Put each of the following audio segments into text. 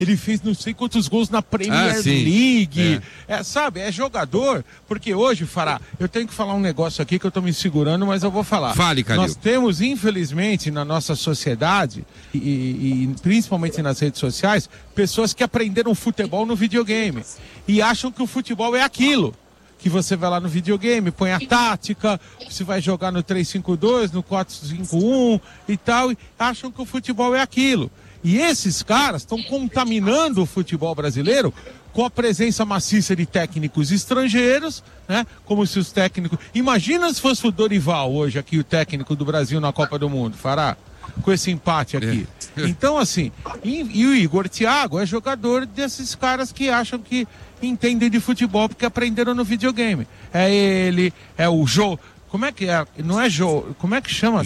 ele fez não sei quantos gols na Premier League. Sabe, é jogador, porque hoje, Fará, eu tenho que falar um negócio aqui que eu tô me segurando, mas eu vou falar. Fale, Calil. Nós temos, infelizmente, na nossa sociedade, e principalmente nas redes sociais, pessoas que aprenderam futebol no videogame e acham que o futebol é aquilo. Que você vai lá no videogame, põe a tática, você vai jogar no 3-5-2, no 4-5-1 e tal, e acham que o futebol é aquilo. E esses caras estão contaminando o futebol brasileiro com a presença maciça de técnicos estrangeiros, né? Como se os técnicos... Imagina se fosse o Dorival hoje aqui, o técnico do Brasil na Copa do Mundo, Fará, com esse empate aqui. Então, assim, e o Igor Thiago é jogador desses caras que acham que entendem de futebol porque aprenderam no videogame. É ele, é o Jô... Como é que é? Não é como é que chama?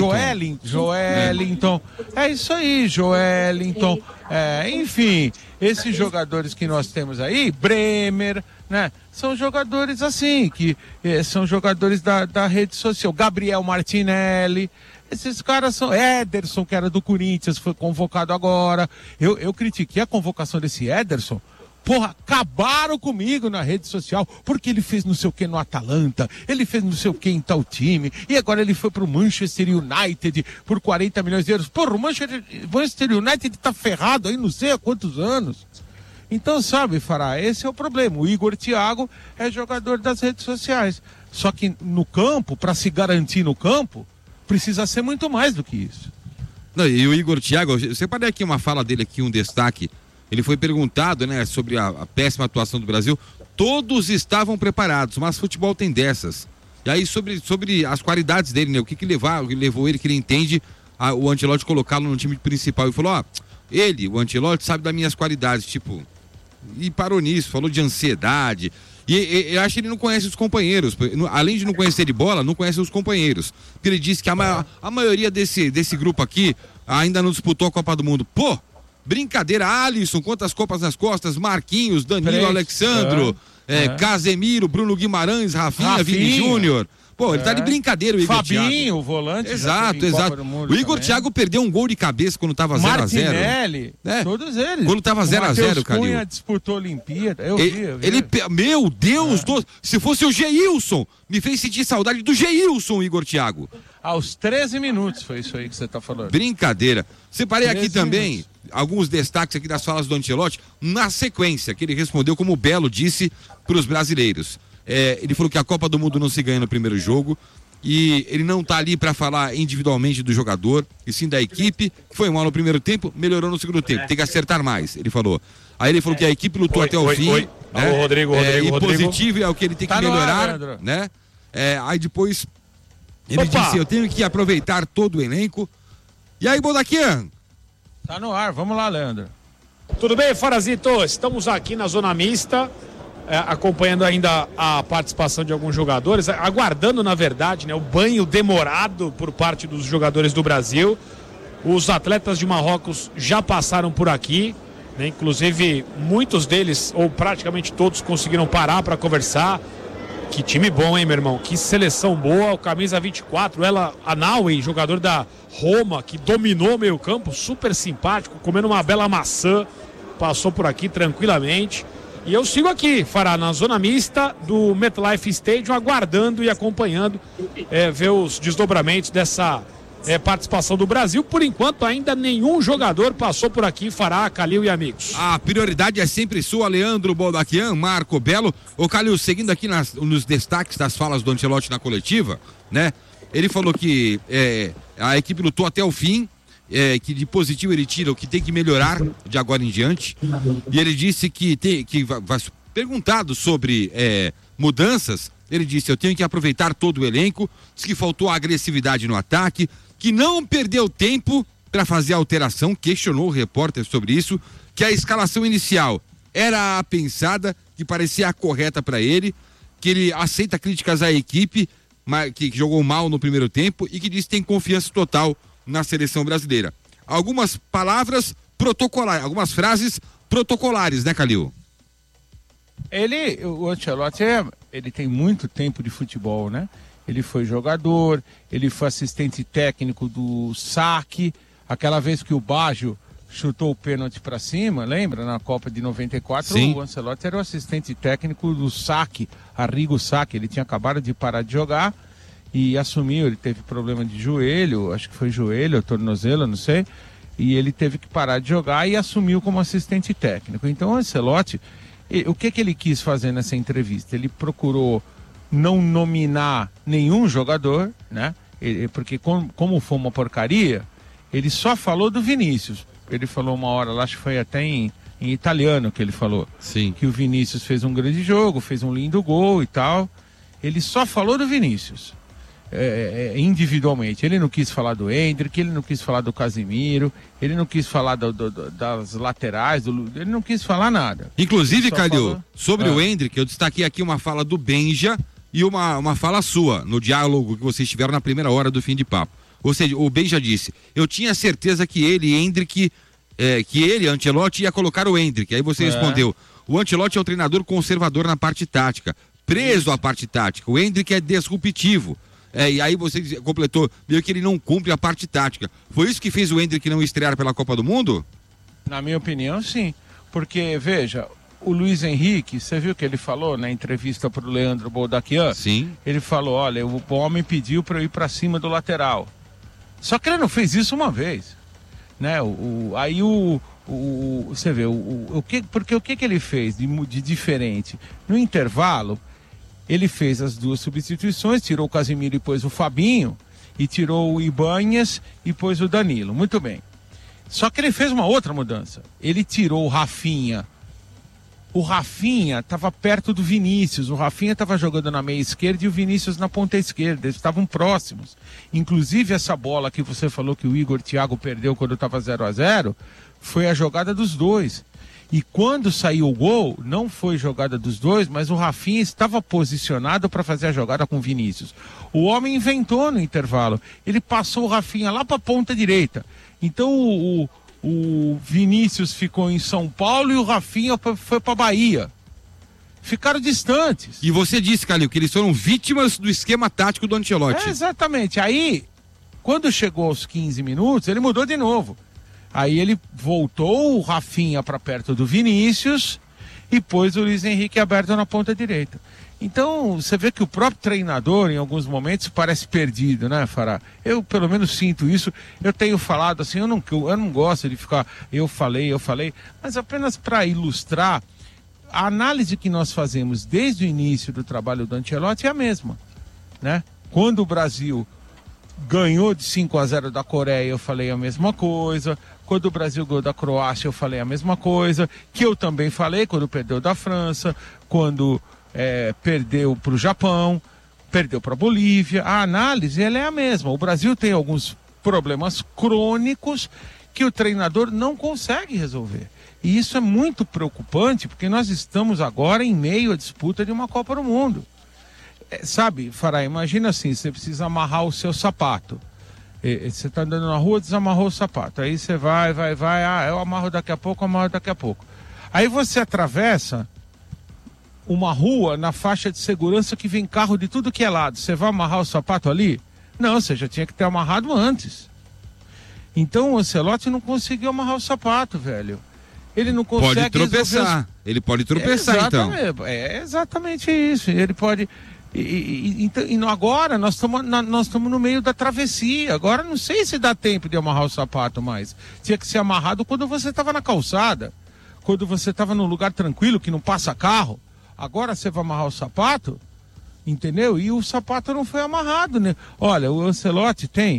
Joelinton. É isso aí, Joelinton. Enfim, esses jogadores que nós temos aí, Bremer, né? São jogadores assim, que são jogadores da rede social. Gabriel Martinelli. Esses caras são... Ederson, que era do Corinthians, foi convocado agora. Eu critiquei a convocação desse Ederson. Porra, acabaram comigo na rede social, porque ele fez não sei o que no Atalanta, ele fez não sei o que em tal time, e agora ele foi pro Manchester United por 40 milhões de euros. Porra, o Manchester United tá ferrado aí não sei há quantos anos. Então, sabe, Fará, esse é o problema. O Igor Thiago é jogador das redes sociais. Só que no campo, para se garantir no campo, precisa ser muito mais do que isso. Não, e o Igor Thiago, eu separei aqui uma fala dele aqui, um destaque. Ele foi perguntado, né, sobre a péssima atuação do Brasil. Todos estavam preparados, mas futebol tem dessas. E aí sobre as qualidades dele, né, o que levou ele, que ele entende o Ancelotti colocá-lo no time principal. Ele falou, o Ancelotti sabe das minhas qualidades, tipo, e parou nisso, falou de ansiedade. E eu acho que ele não conhece os companheiros, além de não conhecer de bola, não conhece os companheiros. Porque ele disse que a maioria desse grupo aqui ainda não disputou a Copa do Mundo. Pô! Brincadeira, Alisson, quantas copas nas costas, Marquinhos, Danilo, Alexandro, Casemiro, Bruno Guimarães, Rafinha, Vini Júnior. Pô, ele tá de brincadeira, o Igor Thiago. Fabinho, o volante. Exato. O Igor Thiago perdeu um gol de cabeça quando tava 0-0. Martinelli, todos eles. Quando tava 0-0, Calil. Cunha disputou a Olimpíada, eu vi. Meu Deus, se fosse o Geilson, me fez sentir saudade do Geilson, Igor Thiago. Aos 13 minutos foi isso aí que você tá falando. Brincadeira. Separei aqui também alguns destaques aqui das falas do Ancelotti, na sequência, que ele respondeu como o Belo disse para os brasileiros. Ele falou que a Copa do Mundo não se ganha no primeiro jogo e ele não tá ali para falar individualmente do jogador, e sim da equipe, que foi mal no primeiro tempo, melhorou no segundo tempo, tem que acertar mais, ele falou. Aí ele falou que a equipe lutou até o fim. Né? Alô, Rodrigo. Positivo é o que ele tem que melhorar, né? Aí depois ele disse, eu tenho que aproveitar todo o elenco. E aí, Bodaquian? Tá no ar, vamos lá, Leandro. Tudo bem, Farazito? Estamos aqui na zona mista, acompanhando ainda a participação de alguns jogadores, aguardando, na verdade, né, o banho demorado por parte dos jogadores do Brasil. Os atletas de Marrocos já passaram por aqui, né, inclusive muitos deles, ou praticamente todos, conseguiram parar para conversar. Que time bom, hein, meu irmão? Que seleção boa. O camisa 24, Anaui, jogador da Roma, que dominou o meio campo, super simpático, comendo uma bela maçã, passou por aqui tranquilamente. E eu sigo aqui, Fará, na zona mista do MetLife Stadium, aguardando e acompanhando ver os desdobramentos dessa participação do Brasil. Por enquanto, ainda nenhum jogador passou por aqui, Fará, Calil e amigos. A prioridade é sempre sua, Leandro Bodaquian, Marco Belo. Ô, Calil, seguindo aqui nos destaques das falas do Ancelotti na coletiva, né? Ele falou que a equipe lutou até o fim, que de positivo ele tira o que tem que melhorar de agora em diante. E ele disse que vai perguntado sobre mudanças. Ele disse, eu tenho que aproveitar todo o elenco. Diz que faltou agressividade no ataque, que não perdeu tempo para fazer a alteração, questionou o repórter sobre isso, que a escalação inicial era a pensada, que parecia a correta para ele, que ele aceita críticas à equipe, que jogou mal no primeiro tempo e que diz que tem confiança total na seleção brasileira. Algumas palavras protocolares, algumas frases protocolares, né, Calil? O Ancelotti, ele tem muito tempo de futebol, né? Ele foi jogador, ele foi assistente técnico do Saque, aquela vez que o Baggio chutou o pênalti para cima, lembra? Na Copa de 94, Sim. o Ancelotti era o assistente técnico do Sacchi, Arrigo Sacchi. Ele tinha acabado de parar de jogar e assumiu. Ele teve problema de joelho, acho que foi joelho ou tornozelo, não sei. E ele teve que parar de jogar e assumiu como assistente técnico. Então o Ancelotti, o que ele quis fazer nessa entrevista? Ele procurou não nominar nenhum jogador, né? Porque como foi uma porcaria, ele só falou do Vinícius. Ele falou uma hora lá, acho que foi até em italiano que ele falou. Sim. Que o Vinícius fez um grande jogo, fez um lindo gol e tal. Ele só falou do Vinícius, individualmente. Ele não quis falar do Endrick, ele não quis falar do Casemiro, ele não quis falar das laterais, ele não quis falar nada. Inclusive, Calil, falou... sobre o Endrick, eu destaquei aqui uma fala do Benja e uma fala sua, no diálogo que vocês tiveram na primeira hora do Fim de Papo. Ou seja, o Benja disse, eu tinha certeza que Endrick, Ancelotti, ia colocar o Endrick. Aí você respondeu, o Ancelotti é um treinador conservador na parte tática, preso à parte tática. O Endrick é disruptivo. E aí você completou, meio que ele não cumpre a parte tática. Foi isso que fez o Endrick não estrear pela Copa do Mundo? Na minha opinião, sim. Porque, veja, o Luiz Henrique, você viu que ele falou na entrevista para o Leandro Boldaquian? Sim. Ele falou, olha, o homem pediu para eu ir para cima do lateral. Só que ele não fez isso uma vez, né? Você vê, porque o que ele fez de diferente? No intervalo, ele fez as duas substituições, tirou o Casemiro e pôs o Fabinho, e tirou o Ibanhas e pôs o Danilo. Muito bem. Só que ele fez uma outra mudança. Ele tirou o Rafinha. O Rafinha estava perto do Vinícius, o Rafinha estava jogando na meia esquerda e o Vinícius na ponta esquerda, eles estavam próximos. Inclusive essa bola que você falou que o Igor Thiago perdeu quando estava 0-0, foi a jogada dos dois. E quando saiu o gol, não foi jogada dos dois, mas o Rafinha estava posicionado para fazer a jogada com o Vinícius. O homem inventou no intervalo, ele passou o Rafinha lá para a ponta direita. Então o Vinícius ficou em São Paulo e o Rafinha foi para Bahia. Ficaram distantes. E você disse, Calil, que eles foram vítimas do esquema tático do Ancelotti. Exatamente. Aí, quando chegou aos 15 minutos, ele mudou de novo. Aí ele voltou o Rafinha para perto do Vinícius e pôs o Luiz Henrique aberto na ponta direita. Então, você vê que o próprio treinador, em alguns momentos, parece perdido, né, Fará? Eu, pelo menos, sinto isso. Eu tenho falado assim, eu não gosto de ficar, eu falei, mas apenas para ilustrar, a análise que nós fazemos desde o início do trabalho do Ancelotti é a mesma, né? Quando o Brasil ganhou de 5-0 da Coreia, eu falei a mesma coisa. Quando o Brasil ganhou da Croácia, eu falei a mesma coisa. Que eu também falei quando perdeu da França, quando perdeu para o Japão, perdeu para a Bolívia. A análise ela é a mesma. O Brasil tem alguns problemas crônicos que o treinador não consegue resolver. E isso é muito preocupante, porque nós estamos agora em meio à disputa de uma Copa do Mundo. Sabe, Fará, imagina assim, você precisa amarrar o seu sapato. Você está andando na rua, desamarrou o sapato. Aí você vai, eu amarro daqui a pouco. Aí você atravessa uma rua na faixa de segurança que vem carro de tudo que é lado. Você vai amarrar o sapato ali? Não, você já tinha que ter amarrado antes. Então o Ancelotti não conseguiu amarrar o sapato, velho. Ele não consegue... Pode tropeçar. Ele pode tropeçar, então. É exatamente isso. Ele pode... E agora nós estamos no meio da travessia. Agora não sei se dá tempo de amarrar o sapato mais. Tinha que ser amarrado quando você estava na calçada, quando você estava num lugar tranquilo que não passa carro. Agora você vai amarrar o sapato, entendeu? E o sapato não foi amarrado, né? Olha, o Ancelotti tem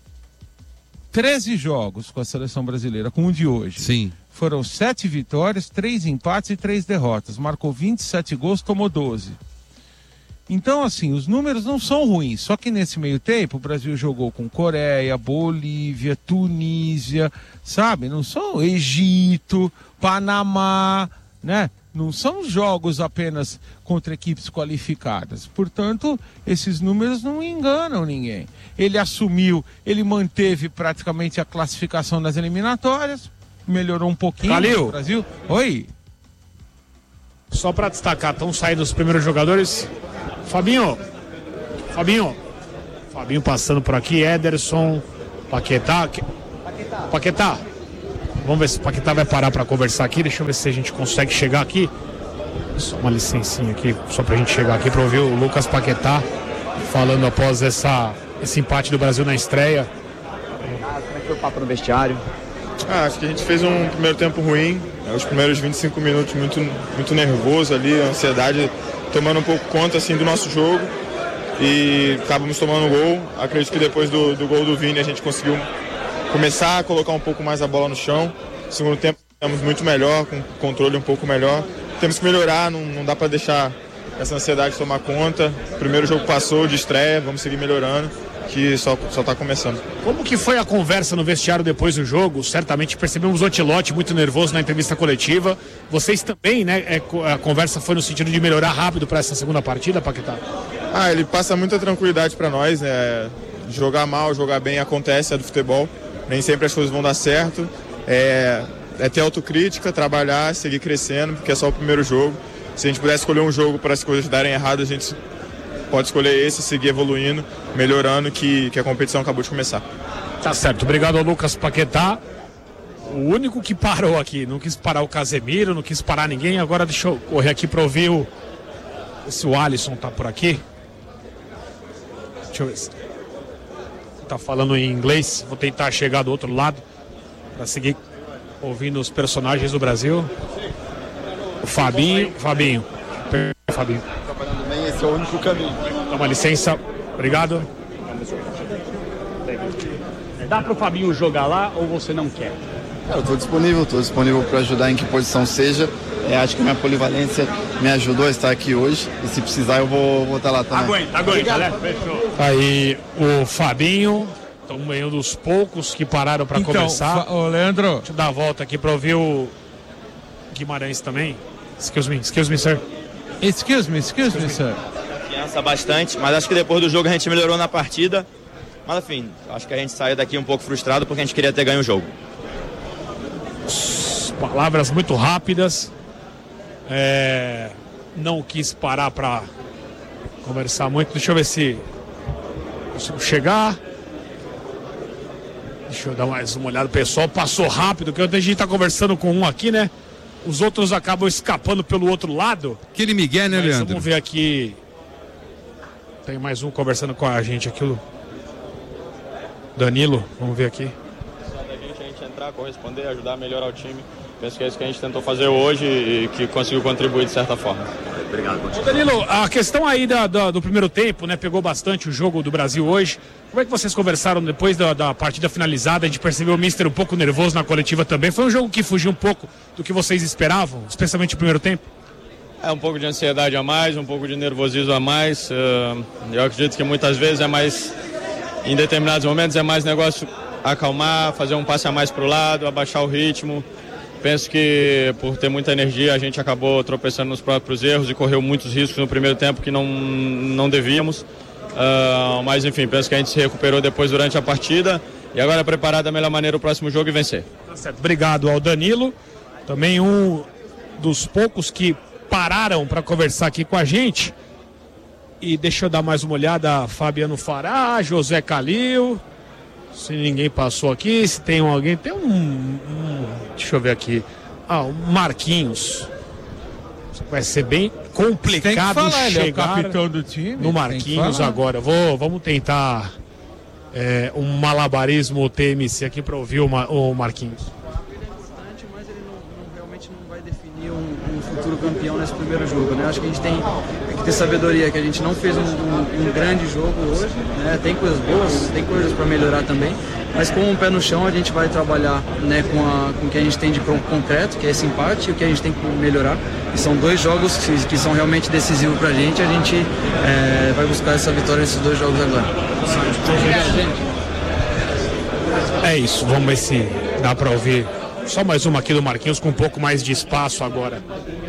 13 jogos com a seleção brasileira, com o de hoje. Sim. Foram 7 vitórias, 3 empates e 3 derrotas. Marcou 27 gols, tomou 12. Então, assim, os números não são ruins. Só que nesse meio tempo, o Brasil jogou com Coreia, Bolívia, Tunísia, sabe? Não são Egito, Panamá, né? Não são jogos apenas contra equipes qualificadas. Portanto, esses números não enganam ninguém. Ele assumiu, ele manteve praticamente a classificação nas eliminatórias, melhorou um pouquinho Calil. o Brasil. Oi. Só para destacar, estão saindo os primeiros jogadores. Fabinho passando por aqui, Ederson, Paquetá. Vamos ver se o Paquetá vai parar para conversar aqui. Deixa eu ver se a gente consegue chegar aqui. Só uma licencinha aqui, só pra gente chegar aqui para ouvir o Lucas Paquetá falando após esse empate do Brasil na estreia. Como é que foi o papo no vestiário? Acho que a gente fez um primeiro tempo ruim, os primeiros 25 minutos muito nervoso ali, a ansiedade tomando um pouco conta assim, do nosso jogo e acabamos tomando um gol. Acredito que depois do gol do Vini a gente conseguiu começar a colocar um pouco mais a bola no chão. No segundo tempo estamos muito melhor, com controle um pouco melhor. Temos que melhorar, não dá para deixar essa ansiedade tomar conta. O primeiro jogo passou de estreia, vamos seguir melhorando, que só está começando. Como que foi a conversa no vestiário depois do jogo? Certamente percebemos o Ancelotti muito nervoso na entrevista coletiva. Vocês também, né? A conversa foi no sentido de melhorar rápido para essa segunda partida, Paquetá? Ele passa muita tranquilidade para nós, né? Jogar mal, jogar bem acontece, é do futebol. Nem sempre as coisas vão dar certo. É ter autocrítica, trabalhar, seguir crescendo, porque é só o primeiro jogo. Se a gente pudesse escolher um jogo para as coisas darem errado, a gente pode escolher esse, seguir evoluindo, melhorando, que a competição acabou de começar. Tá certo, obrigado ao Lucas Paquetá. O único que parou aqui, não quis parar o Casemiro, não quis parar ninguém. Agora deixa eu correr aqui para ouvir se o Alisson tá por aqui. Deixa eu ver se tá falando em inglês. Vou tentar chegar do outro lado para seguir ouvindo os personagens do Brasil. O Fabinho. Trabalhando bem, esse é o único caminho. Dá uma licença, obrigado. Dá pro Fabinho jogar lá ou você não quer? Eu estou disponível para ajudar em que posição seja. Acho que minha polivalência me ajudou a estar aqui hoje e se precisar eu vou estar lá também. Aguenta, né? Fechou. Aí o Fabinho, também um dos poucos que pararam para conversar. Ô, Leandro. Deixa eu dar a volta aqui para ouvir o Guimarães também. Excuse me, sir. Excuse me, sir. Confiança bastante, mas acho que depois do jogo a gente melhorou na partida. Mas enfim, acho que a gente saiu daqui um pouco frustrado porque a gente queria ter ganho o jogo. Palavras muito rápidas. Não quis parar para conversar muito. Deixa eu ver se consigo chegar. Deixa eu dar mais uma olhada. O pessoal passou rápido, que a gente tá conversando com um aqui, né? Os outros acabam escapando pelo outro lado. Aquele Miguel, né, Leandro? Vamos ver aqui. Tem mais um conversando com a gente aqui, o Danilo. Vamos ver aqui. A gente entrar, corresponder, ajudar a melhorar o time. Penso que é isso que a gente tentou fazer hoje e que conseguiu contribuir de certa forma. Obrigado. Danilo, a questão aí do primeiro tempo, né? Pegou bastante o jogo do Brasil hoje. Como é que vocês conversaram depois da partida finalizada? A gente percebeu o Mister um pouco nervoso na coletiva também. Foi um jogo que fugiu um pouco do que vocês esperavam, especialmente no primeiro tempo? Um pouco de ansiedade a mais, um pouco de nervosismo a mais. Eu acredito que muitas vezes em determinados momentos é mais negócio acalmar, fazer um passe a mais para o lado, abaixar o ritmo. Penso que por ter muita energia a gente acabou tropeçando nos próprios erros e correu muitos riscos no primeiro tempo que não devíamos. Mas enfim, penso que a gente se recuperou depois durante a partida e agora é preparar da melhor maneira o próximo jogo e vencer. Tá certo. Obrigado ao Danilo, também um dos poucos que pararam para conversar aqui com a gente. E deixa eu dar mais uma olhada, Fabiano Fará, José Calil. Se ninguém passou aqui, se tem alguém, tem deixa eu ver aqui. O Marquinhos. Vai ser bem complicado falar, chegar ele é o capitão do time, no Marquinhos agora. Vamos tentar um malabarismo TMC aqui para ouvir o Marquinhos. Ele é importante, mas ele realmente não vai definir um futuro campeão nesse primeiro jogo, né? Acho que a gente tem que ter sabedoria, que a gente não fez um grande jogo hoje, né? Tem coisas boas, tem coisas para melhorar também, mas com o pé no chão a gente vai trabalhar, né, com o que a gente tem de concreto, que é esse empate, e o que a gente tem que melhorar. E são dois jogos que são realmente decisivos pra gente, a gente vai buscar essa vitória nesses dois jogos agora. É isso, vamos ver se dá para ouvir só mais uma aqui do Marquinhos com um pouco mais de espaço agora.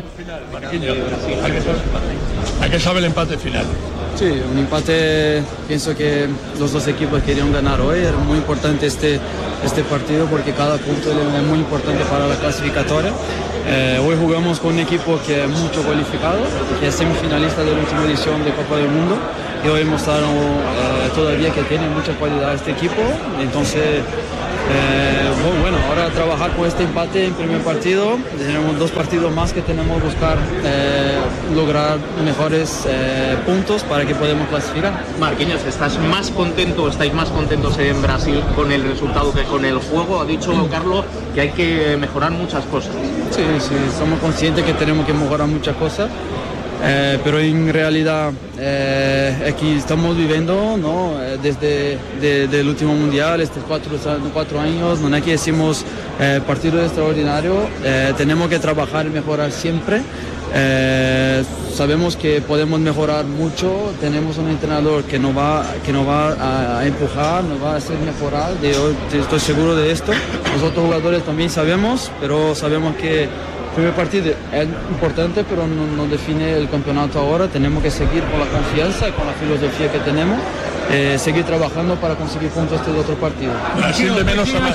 ¿A qué sabe el empate final? Sí, un empate, pienso que los dos equipos querían ganar hoy, era muy importante este partido porque cada punto es muy importante para la clasificatoria. Hoy jugamos con un equipo que es mucho cualificado, que es semifinalista de la última edición de Copa del Mundo y hoy mostraron todavía que tiene mucha cualidad este equipo, entonces bueno, ahora trabajar con este empate en primer partido. Tenemos 2 partidos más que tenemos que buscar lograr mejores puntos para que podamos clasificar. Marquinhos, estáis más contentos en Brasil con el resultado que con el juego. Ha dicho Carlos que hay que mejorar muchas cosas. Sí, somos conscientes que tenemos que mejorar muchas cosas. Pero en realidad aquí estamos viviendo, ¿no? Desde el último mundial, estos 4 años, no es que decimos partido extraordinario, tenemos que trabajar y mejorar siempre. Sabemos que podemos mejorar mucho, tenemos un entrenador que nos va a empujar, nos va a hacer mejorar, estoy seguro de esto. Nosotros jugadores también sabemos, pero sabemos que el primer partido es importante, pero no define el campeonato ahora. Tenemos que seguir con la confianza y con la filosofía que tenemos, seguir trabajando para conseguir puntos este otro partido. Brasil de menos a mais.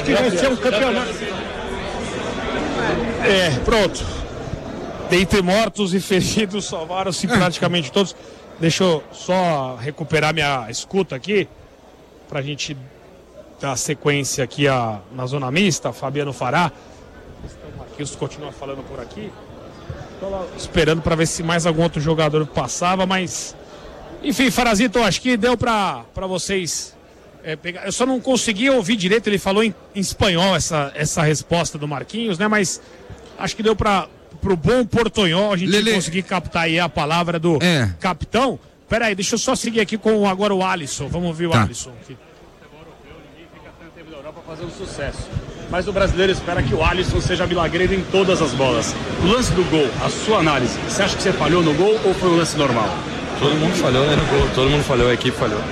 Pronto. Dentre mortos e feridos, salvaram-se praticamente todos. Deixa eu só recuperar minha escuta aqui, para a gente dar sequência aqui na zona mista. Fabiano Fará. Marquinhos continua falando por aqui. Estou lá esperando para ver se mais algum outro jogador passava, mas... Enfim, Farazito, acho que deu para vocês pegar. Eu só não consegui ouvir direito, ele falou em espanhol essa resposta do Marquinhos, né? Mas acho que deu para pro bom portunhol a gente conseguir captar aí a palavra do capitão. Pera aí, deixa eu só seguir aqui com agora o Alisson. Vamos ouvir o Alisson aqui. Ninguém fica tanto tempo na Europa fazendo sucesso. Mas o brasileiro espera que o Alisson seja milagreiro em todas as bolas. O lance do gol, a sua análise, você acha que você falhou no gol ou foi um lance normal? Todo mundo falhou, né, no gol. Todo mundo falhou, a equipe falhou.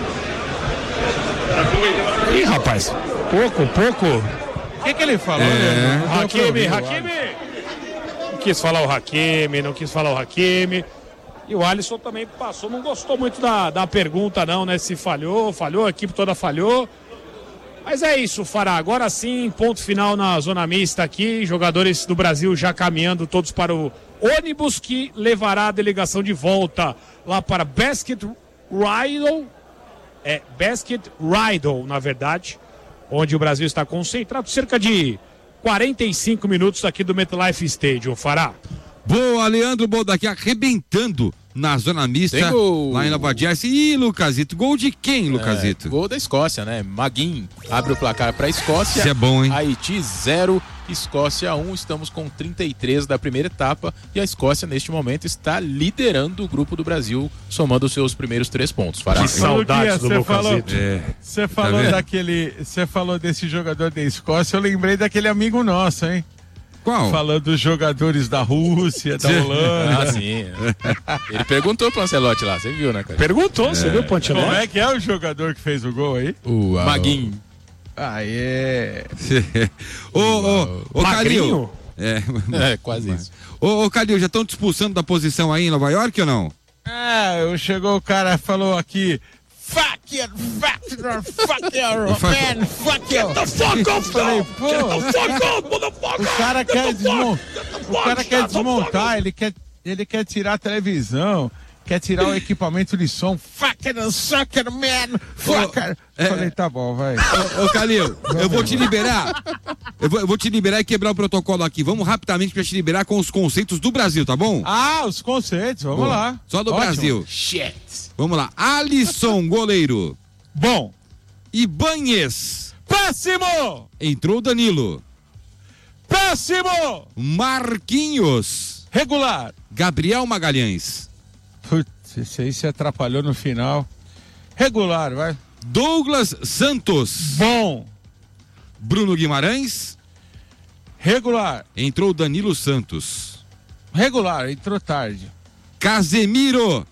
Ih, rapaz, pouco. O que ele falou? Hakimi. Não quis falar o Hakimi. E o Alisson também passou, não gostou muito da pergunta não, né? Se falhou, a equipe toda falhou. Mas é isso, Fará. Agora sim, ponto final na zona mista aqui. Jogadores do Brasil já caminhando todos para o ônibus que levará a delegação de volta lá para Basket Ridle, na verdade, onde o Brasil está concentrado. Cerca de 45 minutos aqui do MetLife Stadium, Fará. Boa, Leandro Boldaqui arrebentando na zona mista, lá em Nova Jersey. E Lucasito, gol de quem, Lucasito? Gol da Escócia, né? Maguinho abre o placar para a Escócia. Isso é bom, hein? Haiti 0, Escócia 1. Estamos com 33 da primeira etapa e a Escócia neste momento está liderando o grupo do Brasil, somando os seus primeiros 3 pontos. Que saudades do Lucasito. Você falou Tá você falou desse jogador da Escócia, eu lembrei daquele amigo nosso, hein? Qual? Falando dos jogadores da Rússia, da Holanda. Ah, sim. Ele perguntou pro Ancelotti lá, você viu, né, cara? Perguntou, você viu pro Ancelotti? Como é que é o jogador que fez o gol aí? O Maguinho. Ô, Calil. Quase isso. Ô, Calil, já estão te expulsando da posição aí em Nova York ou não? Chegou o cara, falou aqui. Fuck you, man, fuck you. Get the fuck off, falei, pô, get the fuck off, motherfucker. O cara quer desmontar, ele quer tirar a televisão, quer tirar o equipamento de som. Fucker, sucker, man, fucker. Falei, tá bom, vai. Ô, Calil, eu vou te liberar. Eu vou te liberar e quebrar o protocolo aqui. Vamos rapidamente pra te liberar com os conceitos do Brasil, tá bom? Os conceitos, vamos lá. Só do Brasil. Shit. Vamos lá. Alisson, goleiro. Bom. Ibanez. Péssimo. Entrou Danilo. Péssimo. Marquinhos. Regular. Gabriel Magalhães. Putz, esse aí se atrapalhou no final. Regular, vai. Douglas Santos. Bom. Bruno Guimarães. Regular. Entrou Danilo Santos. Regular, entrou tarde. Casemiro.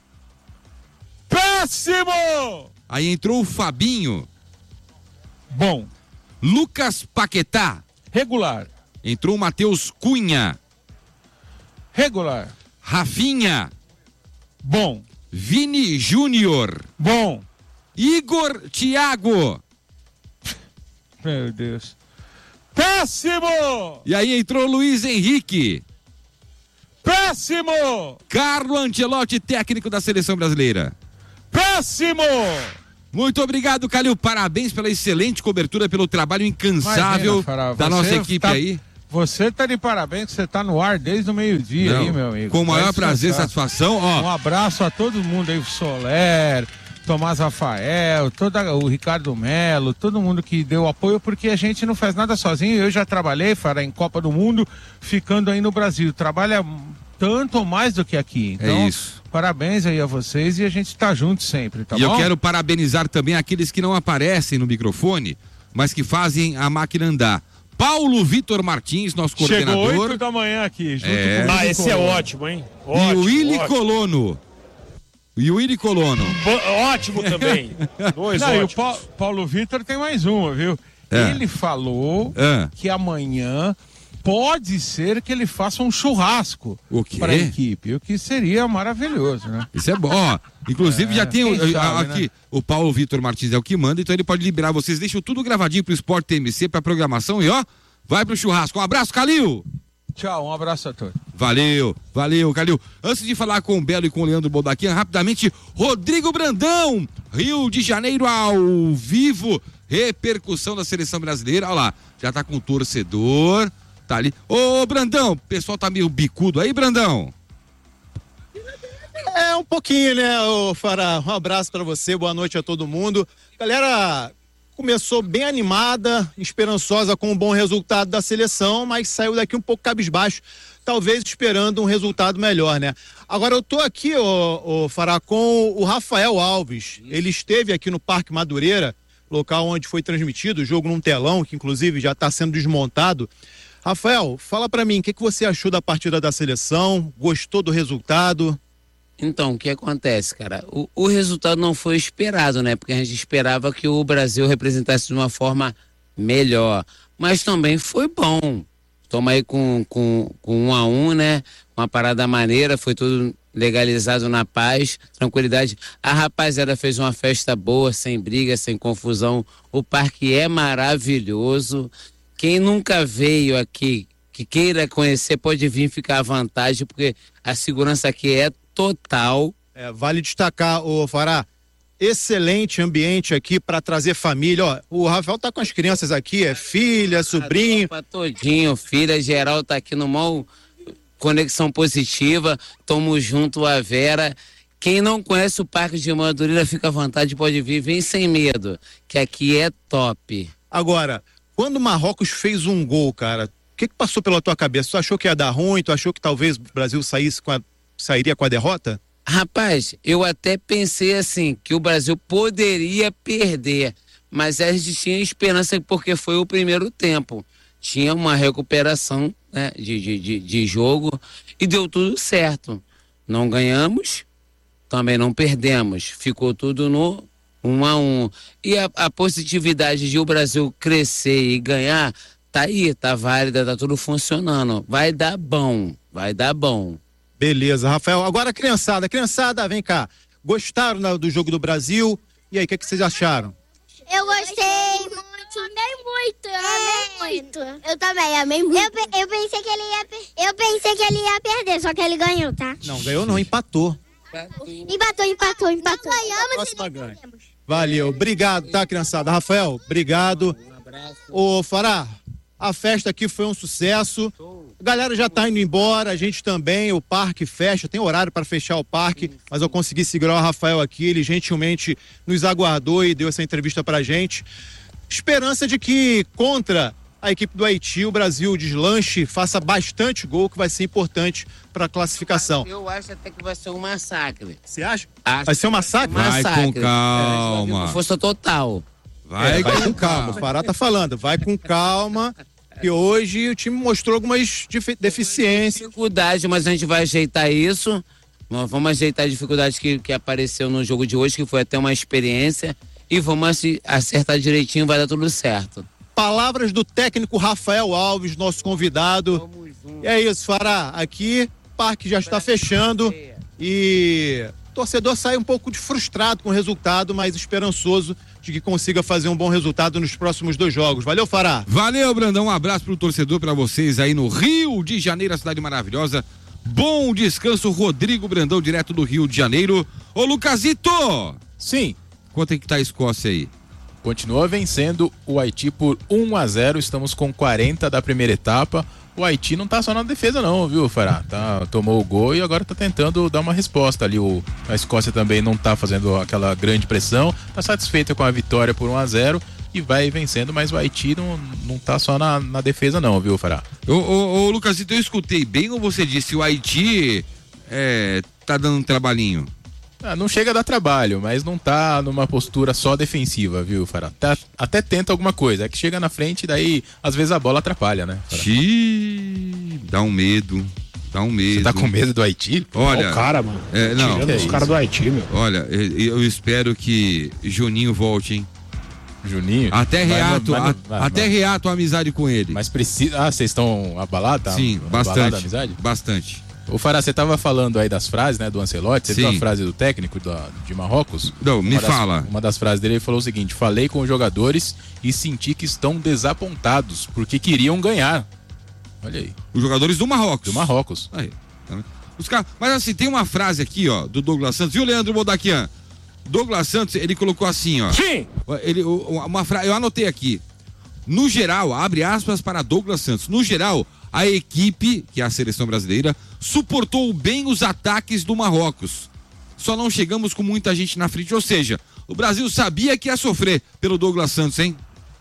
Péssimo! Aí entrou o Fabinho. Bom. Lucas Paquetá. Regular. Entrou o Matheus Cunha. Regular. Rafinha. Bom. Vini Júnior. Bom. Igor Thiago. Meu Deus. Péssimo! E aí entrou Luiz Henrique. Péssimo! Carlo Ancelotti, técnico da seleção brasileira. Péssimo! Muito obrigado, Calil. Parabéns pela excelente cobertura, pelo trabalho incansável da nossa equipe aí. Você tá de parabéns, que você tá no ar desde o meio-dia aí, meu amigo. Com o maior prazer e satisfação. Ó. Um abraço a todo mundo aí, o Soler, Tomás Rafael, o Ricardo Melo, todo mundo que deu apoio, porque a gente não faz nada sozinho. Eu já trabalhei, Fará, em Copa do Mundo, ficando aí no Brasil. Trabalha tanto ou mais do que aqui. Então, parabéns aí a vocês e a gente tá junto sempre, tá bom? E eu quero parabenizar também aqueles que não aparecem no microfone, mas que fazem a máquina andar. Paulo Vitor Martins, nosso coordenador. Chegou 8 da manhã aqui, junto com esse é ótimo, hein? E o Willy Colono. Ótimo também. Dois não, ótimos. E o Paulo Vitor tem mais uma, viu? Ele falou que amanhã pode ser que ele faça um churrasco para a equipe, o que seria maravilhoso, né? Isso é bom. Ó, inclusive já tem aqui, né? O Paulo Vitor Martins é o que manda, então ele pode liberar vocês. Deixam tudo gravadinho pro Sport TMC, pra programação e ó, vai pro churrasco. Um abraço, Calil! Tchau, um abraço a todos. Valeu, Calil. Antes de falar com o Belo e com o Leandro Boldaquian, rapidamente, Rodrigo Brandão, Rio de Janeiro ao vivo, repercussão da seleção brasileira. Olha lá, já tá com o torcedor, tá ali. Ô, Brandão, o pessoal tá meio bicudo aí, Brandão? É, um pouquinho, né, ô Fará? Um abraço pra você, boa noite a todo mundo. Galera, começou bem animada, esperançosa com um bom resultado da seleção, mas saiu daqui um pouco cabisbaixo, talvez esperando um resultado melhor, né? Agora eu tô aqui, ô Fará, com o Rafael Alves. Ele esteve aqui no Parque Madureira, local onde foi transmitido o jogo num telão, que inclusive já está sendo desmontado. Rafael, fala pra mim, o que você achou da partida da seleção? Gostou do resultado? Então, o que acontece, cara? O resultado não foi esperado, né? Porque a gente esperava que o Brasil representasse de uma forma melhor. Mas também foi bom. Toma aí com 1-1, né? Uma parada maneira, foi tudo legalizado na paz, tranquilidade. A rapaziada fez uma festa boa, sem briga, sem confusão. O parque é maravilhoso. Quem nunca veio aqui, que queira conhecer, pode vir ficar à vontade, porque a segurança aqui é total. Vale destacar, ô Fará, excelente ambiente aqui para trazer família. Ó, o Rafael tá com as crianças aqui, filha, sobrinho. Todinho, filha, geral tá aqui no maior conexão positiva. Tamo junto, a Vera. Quem não conhece o Parque de Madureira, fica à vontade, pode vir, vem sem medo, que aqui é top. Agora, quando o Marrocos fez um gol, cara, o que passou pela tua cabeça? Tu achou que ia dar ruim? Tu achou que talvez o Brasil sairia com a derrota? Rapaz, eu até pensei assim, que o Brasil poderia perder, mas a gente tinha esperança porque foi o primeiro tempo. Tinha uma recuperação, né, de jogo e deu tudo certo. Não ganhamos, também não perdemos. Ficou tudo no 1-1. E a positividade de o Brasil crescer e ganhar, tá aí, tá válida, tá tudo funcionando. Vai dar bom. Beleza, Rafael. Agora, criançada, vem cá. Gostaram do jogo do Brasil? E aí, o que vocês acharam? Eu gostei muito. Amei muito. Eu também, amei muito. Eu pensei que ele ia perder, só que ele ganhou, tá? Não, ganhou não, empatou. Empatou. Não ganhamos próxima ganha. Valeu, obrigado, tá, criançada? Rafael, obrigado. Ô, Fará, a festa aqui foi um sucesso. A galera já tá indo embora, a gente também, o parque fecha, tem horário para fechar o parque, mas eu consegui segurar o Rafael aqui, ele gentilmente nos aguardou e deu essa entrevista pra gente. Esperança de que contra a equipe do Haiti, o Brasil deslanche, faça bastante gol, que vai ser importante para a classificação. Eu acho até que vai ser um massacre. Você acha? Vai ser um massacre? Vai com calma. Força total. Vai com calma. O Fará tá falando, vai com calma. E hoje o time mostrou algumas deficiências. Dificuldade, mas a gente vai ajeitar isso. Nós vamos ajeitar a dificuldade que apareceu no jogo de hoje, que foi até uma experiência. E vamos acertar direitinho, vai dar tudo certo. Palavras do técnico Rafael Alves, nosso convidado. E é isso, Fará. Aqui o parque já está fechando e o torcedor sai um pouco frustrado com o resultado, mas esperançoso de que consiga fazer um bom resultado nos próximos 2 jogos. Valeu, Fará. Valeu, Brandão. Um abraço pro torcedor, para vocês aí no Rio de Janeiro, a cidade maravilhosa. Bom descanso, Rodrigo Brandão, direto do Rio de Janeiro. Ô, Lucasito! Sim. quanto é que tá a Escócia aí? Continua vencendo o Haiti por 1-0, estamos com 40 da primeira etapa. O Haiti não tá só na defesa não, viu, Fará? Tomou o gol e agora tá tentando dar uma resposta ali. A Escócia também não tá fazendo aquela grande pressão, tá satisfeita com a vitória por 1-0 e vai vencendo, mas o Haiti não tá só na defesa não, viu, Fará? Ô Lucas, então eu escutei bem ou você disse o Haiti tá dando um trabalhinho? Não chega a dar trabalho, mas não tá numa postura só defensiva, viu, Fará? Até tenta alguma coisa, é que chega na frente e daí às vezes a bola atrapalha, né? Dá um medo. Você tá com medo do Haiti? Olha, o cara, mano. Não. Tirando os caras do Haiti, meu. Olha, eu espero que Juninho volte, hein? Juninho? Até reato a amizade com ele. Mas precisa... vocês estão abalados? Sim, bastante. Amizade? Bastante. Ô Fará, você tava falando aí das frases, né, do Ancelotti, você viu a frase do técnico de Marrocos? Não, fala. Uma das frases dele, ele falou o seguinte: falei com os jogadores e senti que estão desapontados, porque queriam ganhar. Olha aí. Os jogadores do Marrocos. Do Marrocos. Aí. Mas assim, tem uma frase aqui, ó, do Douglas Santos, viu, Leandro Bodaquian? Douglas Santos, ele colocou assim, ó. Sim! Uma frase, eu anotei aqui. No geral, abre aspas para Douglas Santos, no geral, a equipe, que é a seleção brasileira, suportou bem os ataques do Marrocos. Só não chegamos com muita gente na frente, ou seja, o Brasil sabia que ia sofrer pelo Douglas Santos, hein?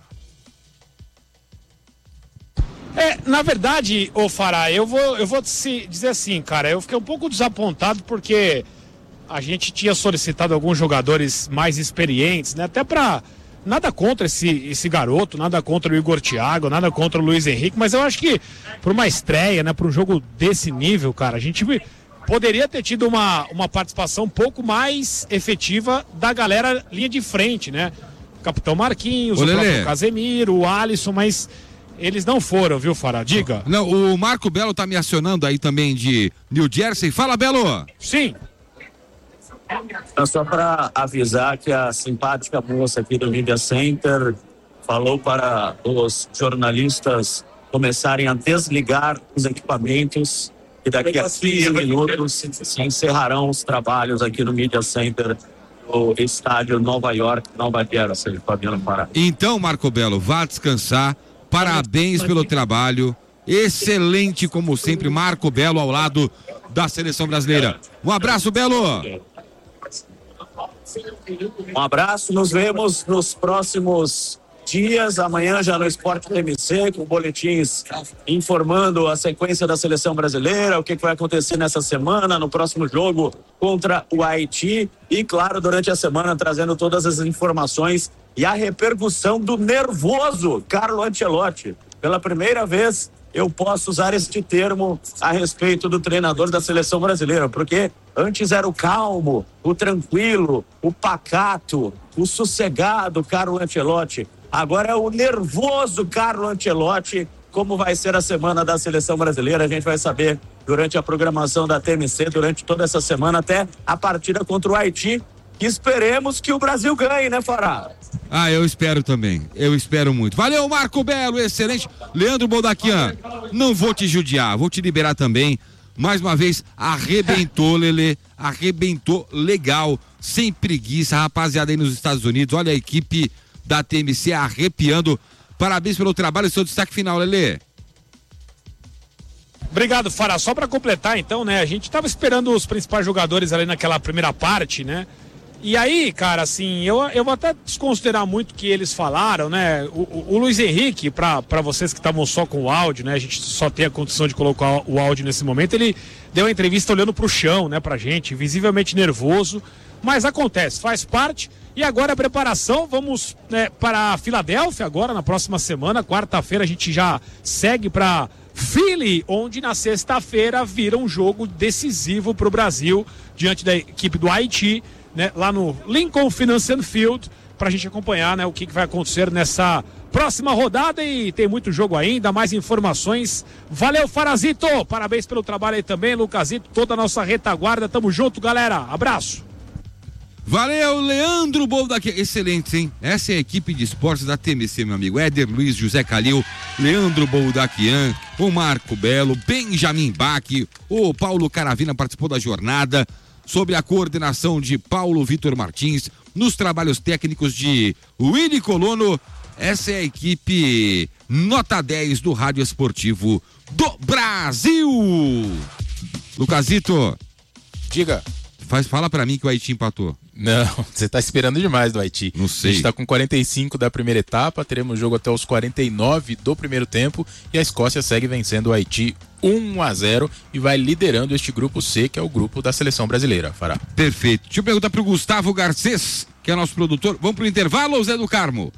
Na verdade, ô Fará, eu vou te dizer assim, cara, eu fiquei um pouco desapontado porque a gente tinha solicitado alguns jogadores mais experientes, né? Até pra... Nada contra esse garoto, nada contra o Igor Thiago, nada contra o Luiz Henrique, mas eu acho que por uma estreia, né, para um jogo desse nível, cara, a gente poderia ter tido uma participação um pouco mais efetiva da galera linha de frente, né? O Capitão Marquinhos, o próprio Casemiro, o Alisson, mas eles não foram, viu, Fará? Diga. Não, o Marco Belo tá me acionando aí também de New Jersey. Fala, Belo! Sim. Só para avisar que a simpática moça aqui do Media Center falou para os jornalistas começarem a desligar os equipamentos e daqui a 15 minutos se encerrarão os trabalhos aqui no Media Center do estádio Nova York, Nova Jersey, Fabiano Pará. Então, Marco Belo, vá descansar. Parabéns pelo trabalho. Excelente, como sempre, Marco Belo ao lado da seleção brasileira. Um abraço, Belo! Um abraço, nos vemos nos próximos dias, amanhã já no Esporte TMC, com boletins informando a sequência da seleção brasileira, o que vai acontecer nessa semana, no próximo jogo contra o Haiti e, claro, durante a semana trazendo todas as informações e a repercussão do nervoso Carlo Ancelotti. Pela primeira vez eu posso usar este termo a respeito do treinador da seleção brasileira, porque antes era o calmo, o tranquilo, o pacato, o sossegado Carlo Ancelotti. Agora é o nervoso Carlo Ancelotti. Como vai ser a semana da seleção brasileira, a gente vai saber durante a programação da TMC, durante toda essa semana, até a partida contra o Haiti. Que esperemos que o Brasil ganhe, né, Fará? Eu espero também. Eu espero muito. Valeu, Marco Belo, excelente. Leandro Bodaquian, não vou te judiar, vou te liberar também. Mais uma vez, arrebentou, Lelê. Arrebentou legal, sem preguiça. Rapaziada aí nos Estados Unidos, olha a equipe da TMC arrepiando. Parabéns pelo trabalho, seu destaque final, Lelê. Obrigado, Fará. Só para completar, então, né? A gente tava esperando os principais jogadores ali naquela primeira parte, né? E aí, cara, assim, eu vou até desconsiderar muito o que eles falaram, né? O Luiz Henrique, pra vocês que estavam só com o áudio, né? A gente só tem a condição de colocar o áudio nesse momento. Ele deu uma entrevista olhando pro chão, né, pra gente, visivelmente nervoso. Mas acontece, faz parte. E agora a preparação, vamos, né, para a Filadélfia agora, na próxima semana. Quarta-feira a gente já segue pra Philly, onde na sexta-feira vira um jogo decisivo pro Brasil, diante da equipe do Haiti, né, lá no Lincoln Financial Field, pra gente acompanhar, né, o que vai acontecer nessa próxima rodada. E tem muito jogo ainda, mais informações. Valeu, Farazito, parabéns pelo trabalho aí também, Lucasito, toda a nossa retaguarda, tamo junto, galera, abraço. Valeu, Leandro Bodaquian, excelente, hein? Essa é a equipe de esportes da TMC, meu amigo. Éder Luiz, José Calil, Leandro Bodaquian, o Marco Belo, Benjamin Bach, o Paulo Caravina participou da jornada, sob a coordenação de Paulo Vitor Martins, nos trabalhos técnicos de Willy Colono. Essa é a equipe nota 10 do Rádio Esportivo do Brasil. Lucasito, diga. Fala pra mim que o Haiti empatou. Não, você tá esperando demais do Haiti. Não sei. A gente tá com 45 da primeira etapa, teremos jogo até os 49 do primeiro tempo e a Escócia segue vencendo o Haiti 1-0 e vai liderando este grupo C, que é o grupo da seleção brasileira. Fará. Perfeito. Deixa eu perguntar pro Gustavo Garcês, que é nosso produtor. Vamos pro intervalo ou Zé do Carmo?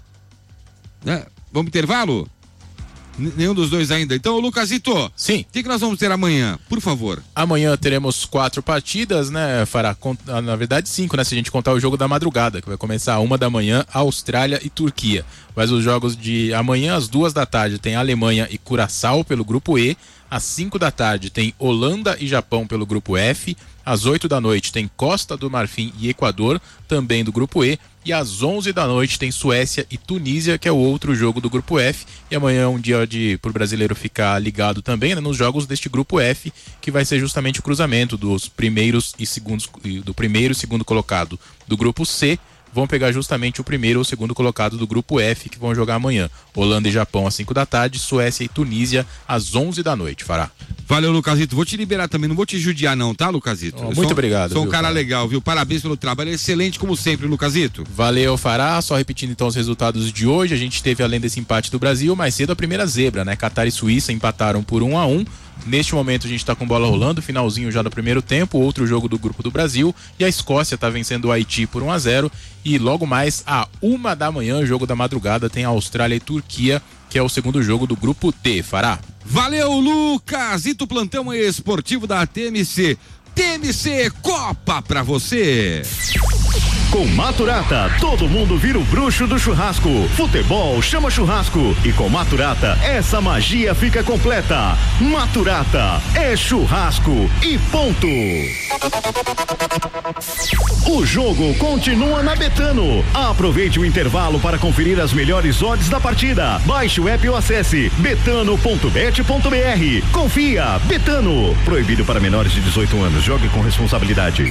Vamos pro intervalo? Nenhum dos dois ainda. Então, Lucasito. Sim. O que nós vamos ter amanhã, por favor? Amanhã teremos 4 partidas, né, Fará? Na verdade, 5, né? Se a gente contar o jogo da madrugada, que vai começar às 1 da manhã, Austrália e Turquia. Mas os jogos de amanhã, às 2 da tarde, tem Alemanha e Curaçao pelo grupo E. Às 5 da tarde tem Holanda e Japão pelo grupo F. Às 8 da noite tem Costa do Marfim e Equador, também do grupo E. E às 11 da noite tem Suécia e Tunísia, que é o outro jogo do grupo F. E amanhã é um dia pro brasileiro ficar ligado também, né, nos jogos deste grupo F, que vai ser justamente o cruzamento dos primeiros e segundos, do primeiro e segundo colocado do grupo C. Vão pegar justamente o primeiro ou segundo colocado do grupo F, que vão jogar amanhã. Holanda e Japão às 5 da tarde, Suécia e Tunísia às 11 da noite, Fará. Valeu, Lucasito. Vou te liberar também, não vou te judiar não, tá, Lucasito? Muito obrigado. Sou um cara legal, viu? Parabéns pelo trabalho, excelente como sempre, Lucasito. Valeu, Fará. Só repetindo então os resultados de hoje, a gente teve, além desse empate do Brasil, mais cedo a primeira zebra, né? Catar e Suíça empataram por 1-1. Neste momento a gente está com bola rolando, finalzinho já do primeiro tempo, outro jogo do grupo do Brasil, e a Escócia está vencendo o Haiti por 1-0, e logo mais à 1 da manhã, jogo da madrugada, tem a Austrália e Turquia, que é o segundo jogo do grupo D, Fará. Valeu, Lucasito, plantão esportivo da TMC. TMC Copa pra você. Com Maturata, todo mundo vira o bruxo do churrasco. Futebol chama churrasco. E com Maturata, essa magia fica completa. Maturata é churrasco e ponto. O jogo continua na Betano. Aproveite o intervalo para conferir as melhores odds da partida. Baixe o app ou acesse betano.bet.br. Confia, Betano. Proibido para menores de 18 anos. Jogue com responsabilidade.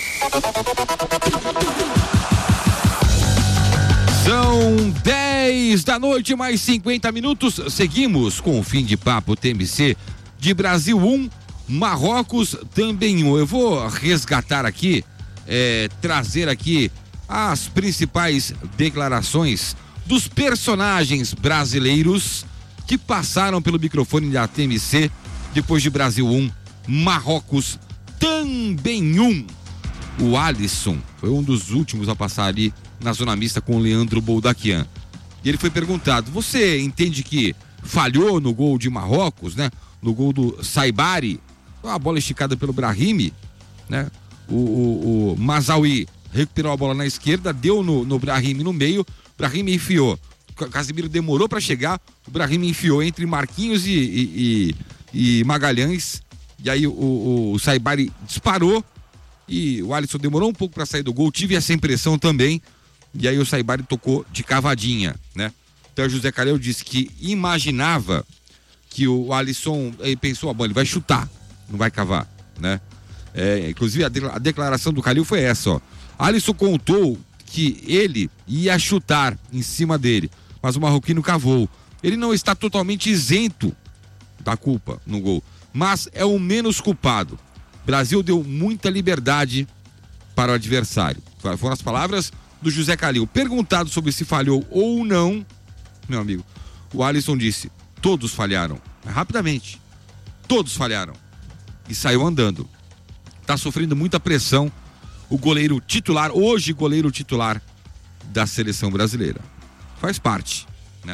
São 10 da noite, mais 50 minutos. Seguimos com o fim de papo TMC de Brasil 1, Marrocos também 1. Eu vou resgatar aqui, trazer aqui as principais declarações dos personagens brasileiros que passaram pelo microfone da TMC depois de Brasil 1, Marrocos também 1. O Alisson foi um dos últimos a passar ali na zona mista com o Leandro Boldaquian. E ele foi perguntado: você entende que falhou no gol de Marrocos, né? No gol do Saibari, uma bola esticada pelo Brahimi, né? O Mazawi recuperou a bola na esquerda, deu no Brahimi no meio, Brahimi enfiou. Casemiro demorou para chegar, o Brahimi enfiou entre Marquinhos e Magalhães, e aí o Saibari disparou e o Alisson demorou um pouco para sair do gol. Tive essa impressão também. E aí o Saibari tocou de cavadinha, né? Então o José Calil disse que imaginava que o Alisson, ele pensou, bom, ele vai chutar, não vai cavar, né? Inclusive a declaração do Calil foi essa, ó. Alisson contou que ele ia chutar em cima dele, mas o marroquino cavou. Ele não está totalmente isento da culpa no gol, mas é o menos culpado. Brasil deu muita liberdade para o adversário. Foram as palavras do José Calil. Perguntado sobre se falhou ou não, meu amigo, o Alisson disse: todos falharam. Rapidamente. Todos falharam. E saiu andando. Tá sofrendo muita pressão o goleiro titular, hoje goleiro titular da seleção brasileira. Faz parte, né?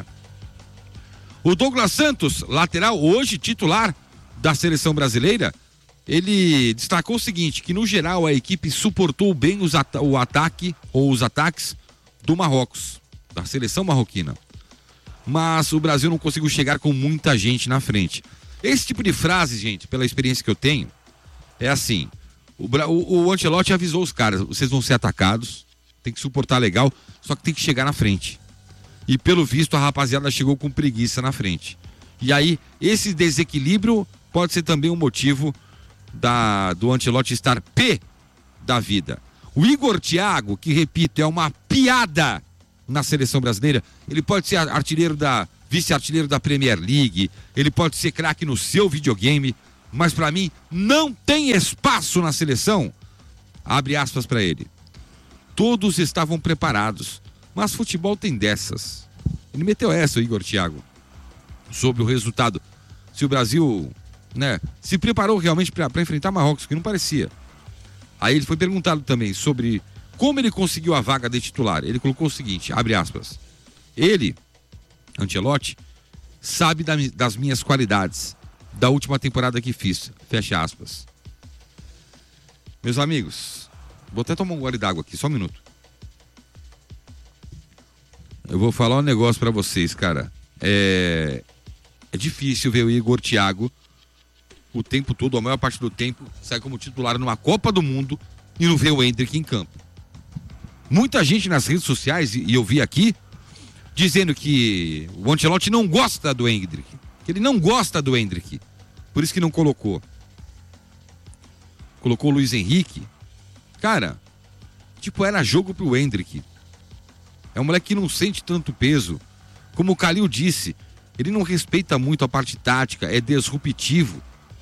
O Douglas Santos, lateral, hoje titular da seleção brasileira, ele destacou o seguinte, que no geral a equipe suportou bem o ataque ou os ataques do Marrocos, da seleção marroquina. Mas o Brasil não conseguiu chegar com muita gente na frente. Esse tipo de frase, gente, pela experiência que eu tenho, é assim, o Ancelotti avisou os caras: vocês vão ser atacados, tem que suportar legal, só que tem que chegar na frente. E pelo visto a rapaziada chegou com preguiça na frente. E aí esse desequilíbrio pode ser também um motivo do Ancelotti estar pé da vida. O Igor Thiago, que repito, é uma piada na seleção brasileira, ele pode ser vice-artilheiro da Premier League, ele pode ser craque no seu videogame, mas pra mim não tem espaço na seleção. Abre aspas pra ele. Todos estavam preparados, mas futebol tem dessas. Ele meteu essa, o Igor Thiago, sobre o resultado. Se o Brasil, né, se preparou realmente para enfrentar Marrocos, que não parecia. Aí ele foi perguntado também sobre como ele conseguiu a vaga de titular. Ele colocou o seguinte, abre aspas. Ele, Ancelotti, sabe das minhas qualidades da última temporada que fiz. Fecha aspas. Meus amigos, vou até tomar um gole d'água aqui, só um minuto. Eu vou falar um negócio pra vocês, cara. É difícil ver o Igor Thiago o tempo todo, a maior parte do tempo, sai como titular numa Copa do Mundo e não vê o Endrick em campo. Muita gente nas redes sociais, e eu vi aqui, dizendo que o Ancelotti não gosta do Endrick. Que ele não gosta do Endrick. Por isso que não colocou. Colocou o Luiz Henrique. Cara, tipo, era jogo pro Endrick. É um moleque que não sente tanto peso. Como o Kalil disse, ele não respeita muito a parte tática, é disruptivo.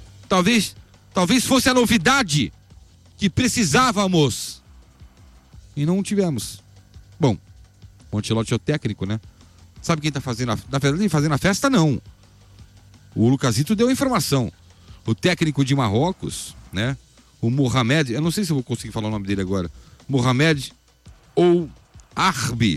Talvez fosse a novidade que precisávamos. E não tivemos. Bom, o Ancelotti é o técnico, né? Sabe quem tá fazendo na verdade, fazendo a festa, não. O Lucasito deu a informação. O técnico de Marrocos, né? O Mohamed, eu não sei se eu vou conseguir falar o nome dele agora. Mohamed ou Arbi.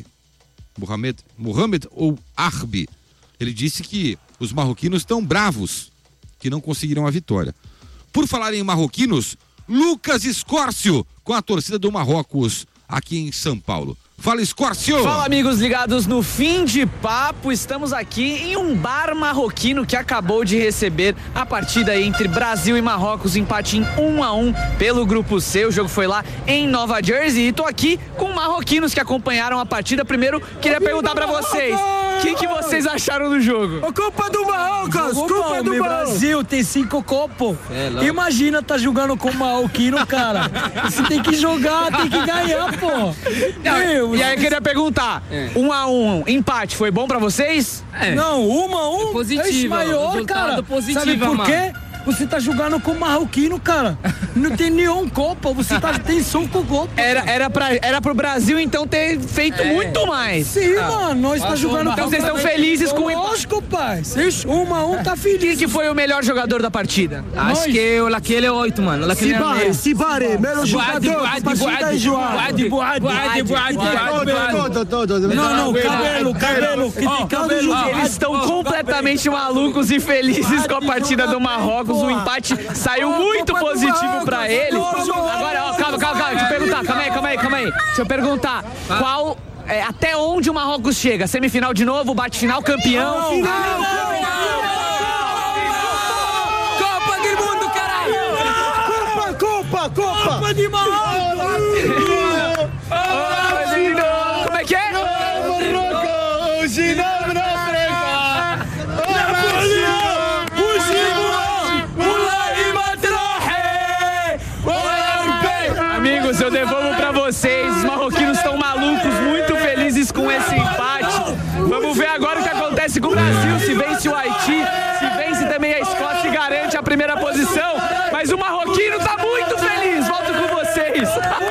Mohamed ou Arbi. Ele disse que os marroquinos estão bravos, que não conseguiram a vitória. Por falar em marroquinos, Lucas Escórcio com a torcida do Marrocos aqui em São Paulo. Fala, Escórcio! Fala, amigos ligados no Fim de Papo. Estamos aqui em um bar marroquino que acabou de receber a partida entre Brasil e Marrocos, empate em 1-1 pelo Grupo C. O jogo foi lá em Nova Jersey e tô aqui com marroquinos que acompanharam a partida. Primeiro, queria perguntar pra vocês, o que vocês acharam do jogo? Culpa do Marrocos! Culpa do Brasil, tem 5 copos. Imagina tá jogando com o marroquino, cara. Você tem que jogar, tem que ganhar, pô. E aí eu queria perguntar, 1-1, empate, foi bom pra vocês? Não, 1-1 positivo, é maior, cara. Positivo, sabe por quê? Você tá jogando com o marroquino, cara. Não tem nenhum copa, você tem 5 copas. Era pro Brasil, então, ter feito muito mais. Sim, mano, nós tá jogando então vocês estão felizes com o empate? Lógico, pai. 1-1 tá feliz. Quem que foi o melhor jogador da partida? Acho que aquele é 8, mano. Sibare, melhor jogador. Não, cabelo, que tem cabelo. Eles estão completamente malucos e felizes com a partida do Marrocos. O empate saiu muito positivo pra eles. Agora, ó, calma, deixa eu perguntar, calma aí. Deixa eu perguntar, até onde o Marrocos chega? Semifinal de novo, bate-final, campeão? Copa do Mundo, caralho! Copa de Marrocos! Como é que é? Amigos, eu devolvo pra vocês. Os marroquinos estão malucos, muito felizes com esse empate. Vamos ver agora o que acontece com o Brasil. Se vence o Haiti, se vence também a Escócia e garante a primeira posição. Mas o marroquino tá muito feliz. Volto com vocês.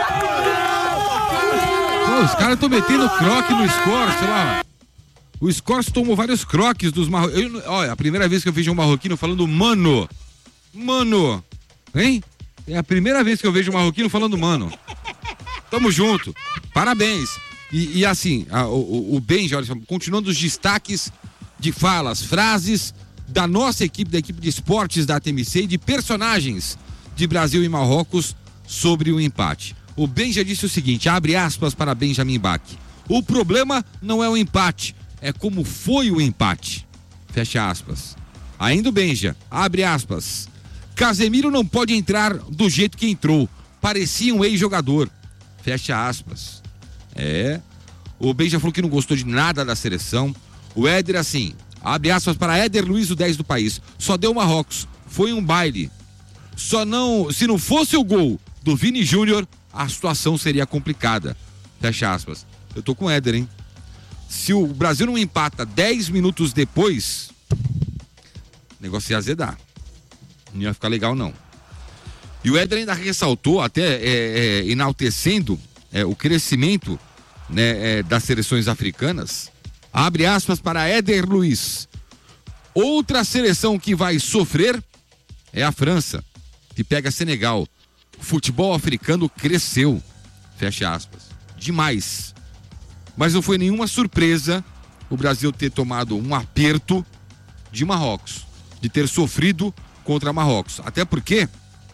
Pô, os caras estão metendo croque no Escórcio lá. O Escórcio tomou vários croques dos marroquinos. Olha, a primeira vez que eu vejo um marroquino falando mano, hein? É a primeira vez que eu vejo um marroquino falando mano. Tamo junto. Parabéns. E assim, o Benja, olha, continuando os destaques de falas, frases da nossa equipe, da equipe de esportes da TMC e de personagens de Brasil e Marrocos sobre o empate. O Benja disse o seguinte, abre aspas para Benjamin Bach. O problema não é o empate, é como foi o empate. Fecha aspas. Ainda o Benja, abre aspas. Casemiro não pode entrar do jeito que entrou. Parecia um ex-jogador. Fecha aspas. O Benja falou que não gostou de nada da seleção. O Éder, assim, abre aspas para Éder Luiz, o 10 do país. Só deu Marrocos. Foi um baile. Se não fosse o gol do Vini Júnior, a situação seria complicada. Fecha aspas. Eu tô com o Éder, hein? Se o Brasil não empata 10 minutos depois, o negócio ia azedar. Não ia ficar legal, não. E o Éder ainda ressaltou, até enaltecendo o crescimento, né, das seleções africanas. Abre aspas para Éder Luiz. Outra seleção que vai sofrer é a França, que pega Senegal. O futebol africano cresceu. Fecha aspas. Demais. Mas não foi nenhuma surpresa o Brasil ter tomado um aperto de Marrocos, de ter sofrido contra Marrocos. Até porque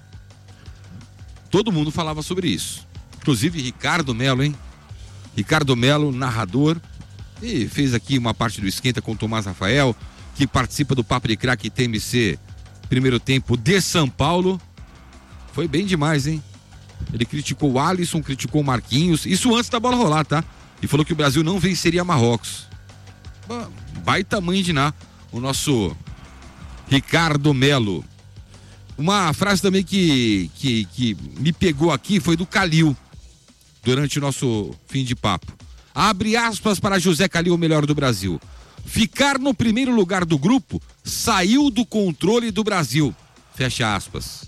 todo mundo falava sobre isso. Inclusive Ricardo Melo, hein? Ricardo Melo, narrador, e fez aqui uma parte do Esquenta com o Tomás Rafael, que participa do Papo de Craque TMC Primeiro Tempo de São Paulo. Foi bem demais, hein? Ele criticou o Alisson, criticou o Marquinhos, isso antes da bola rolar, tá? E falou que o Brasil não venceria Marrocos. Baita mãe de Ná, o nosso Ricardo Melo. Uma frase também que me pegou aqui foi do Calil, durante o nosso fim de papo. Abre aspas para José Calil, o melhor do Brasil. Ficar no primeiro lugar do grupo saiu do controle do Brasil. Fecha aspas.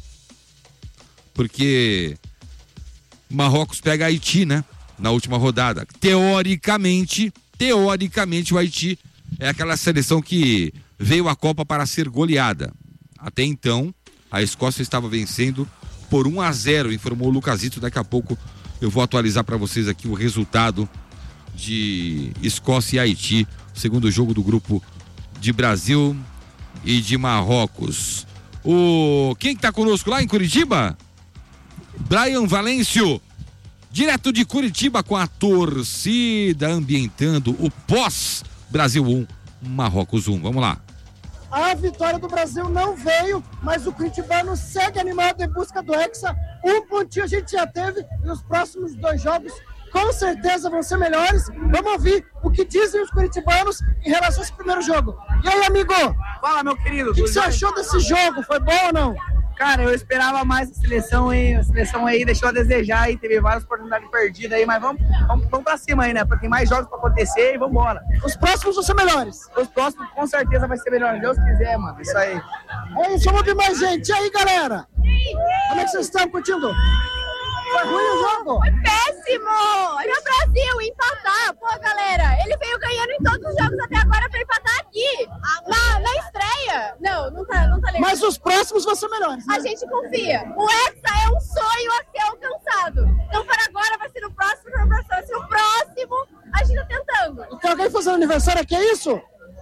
Porque Marrocos pega Haiti, né? Na última rodada. Teoricamente o Haiti é aquela seleção que veio à Copa para ser goleada. Até então, a Escócia estava vencendo por 1-0, informou o Lucasito. Daqui a pouco eu vou atualizar para vocês aqui o resultado de Escócia e Haiti, segundo jogo do grupo de Brasil e de Marrocos. Quem que tá conosco lá em Curitiba? Brian Valêncio, direto de Curitiba, com a torcida ambientando o pós-Brasil 1, Marrocos 1. Vamos lá. A vitória do Brasil não veio, mas o curitibano segue animado em busca do Hexa. Um pontinho a gente já teve e os próximos 2 jogos com certeza vão ser melhores. Vamos ouvir o que dizem os curitibanos em relação a esse primeiro jogo. E aí, amigo? Fala, meu querido. O que você achou desse jogo? Foi bom ou não? Cara, eu esperava mais a seleção aí deixou a desejar e teve várias oportunidades perdidas aí, mas vamos pra cima aí, né? Porque tem mais jogos pra acontecer e vambora. Os próximos vão ser melhores? Os próximos com certeza vai ser melhor, se Deus quiser, mano. Isso aí. É isso, vamos ouvir mais gente. E aí, galera? Como é que vocês estão curtindo? Foi ruim o jogo? Foi péssimo! Olha o Brasil empatar. Pô, galera, ele veio ganhando em todos os jogos até agora pra empatar aqui. Na estreia. Não tá legal. Mas os próximos vão ser melhores, né? A gente confia. O Hexa é um sonho a ser alcançado. Então, para agora, vai ser no próximo, vai ser o próximo. A gente tá tentando. Então, alguém fazendo aniversário aqui, é isso?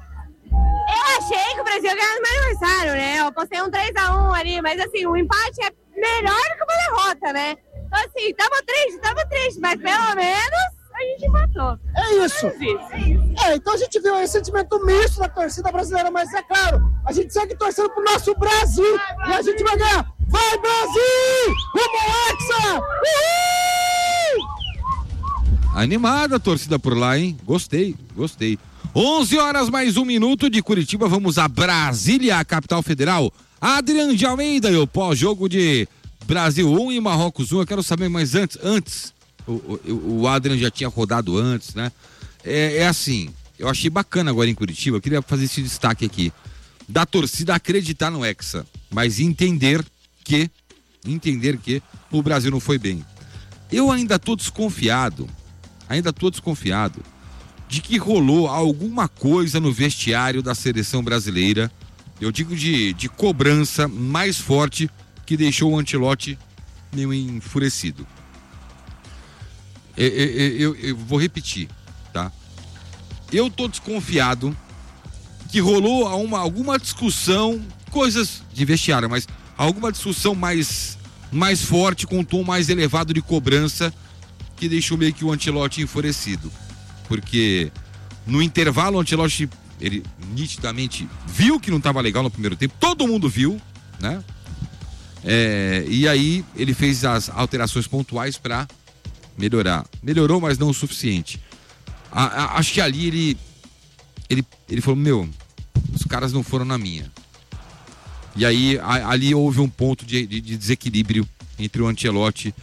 Eu achei que o Brasil ia ganhar no meu aniversário, né? Eu postei um 3-1 ali, mas assim, o empate é melhor que uma derrota, né? Então assim, tava triste, mas pelo menos a gente empatou. É isso. Então a gente viu aí sentimento misto da torcida brasileira, mas é claro, a gente segue torcendo pro nosso Brasil e a gente vai ganhar. Vai, Brasil! Rumo Hexa! Uhul! Animada a torcida por lá, hein? Gostei. 11 horas mais 1 minuto de Curitiba, vamos a Brasília, a capital federal. Adrian de Almeida e o pós-jogo de Brasil 1 e Marrocos 1. Eu quero saber, mas antes o Adrian já tinha rodado antes, né? É assim, eu achei bacana agora em Curitiba, eu queria fazer esse destaque aqui, da torcida acreditar no Hexa, mas entender que o Brasil não foi bem. Eu ainda tô desconfiado de que rolou alguma coisa no vestiário da seleção brasileira, eu digo de cobrança mais forte, que deixou o Ancelotti meio enfurecido. Eu vou repetir, tá? Eu tô desconfiado que rolou alguma discussão, coisas de vestiário, mas alguma discussão mais forte, com um tom mais elevado de cobrança, que deixou meio que o Ancelotti enfurecido. Porque no intervalo o Ancelotti, ele nitidamente viu que não estava legal no primeiro tempo, todo mundo viu, né? E aí ele fez as alterações pontuais para melhorar. Melhorou, mas não o suficiente. Acho que ali ele falou, os caras não foram na minha. E aí ali houve um ponto de desequilíbrio entre o Ancelotti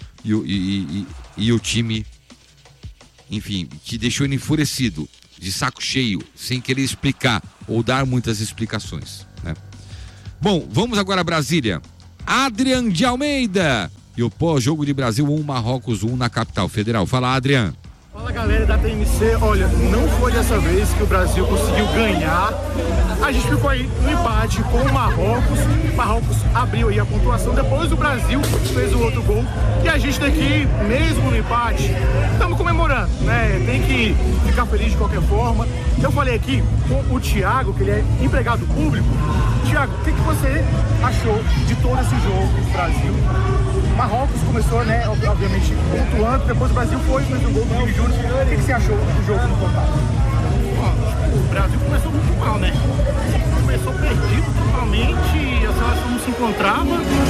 e o time, enfim, que deixou ele enfurecido, de saco cheio, sem querer explicar ou dar muitas explicações, né? Bom, vamos agora a Brasília. Adrian de Almeida e o pós-jogo de Brasil 1, Marrocos 1 na capital federal. Fala, Adrian. Fala, galera da TMC. Olha, não foi dessa vez que o Brasil conseguiu ganhar. A gente ficou aí no empate com o Marrocos. O Marrocos abriu aí a pontuação, depois o Brasil fez o outro gol. E a gente daqui, mesmo no empate, estamos comemorando, né? Tem que ficar feliz de qualquer forma. Eu falei aqui com o Thiago, que ele é empregado público. Thiago, o que você achou de todo esse jogo do Brasil? O Marrocos começou, né, obviamente, pontuando, depois o Brasil fez o gol do Vini Júnior. O que você achou do jogo no total? O Brasil começou muito mal, né? Começou perdido totalmente, a seleção não se encontrava.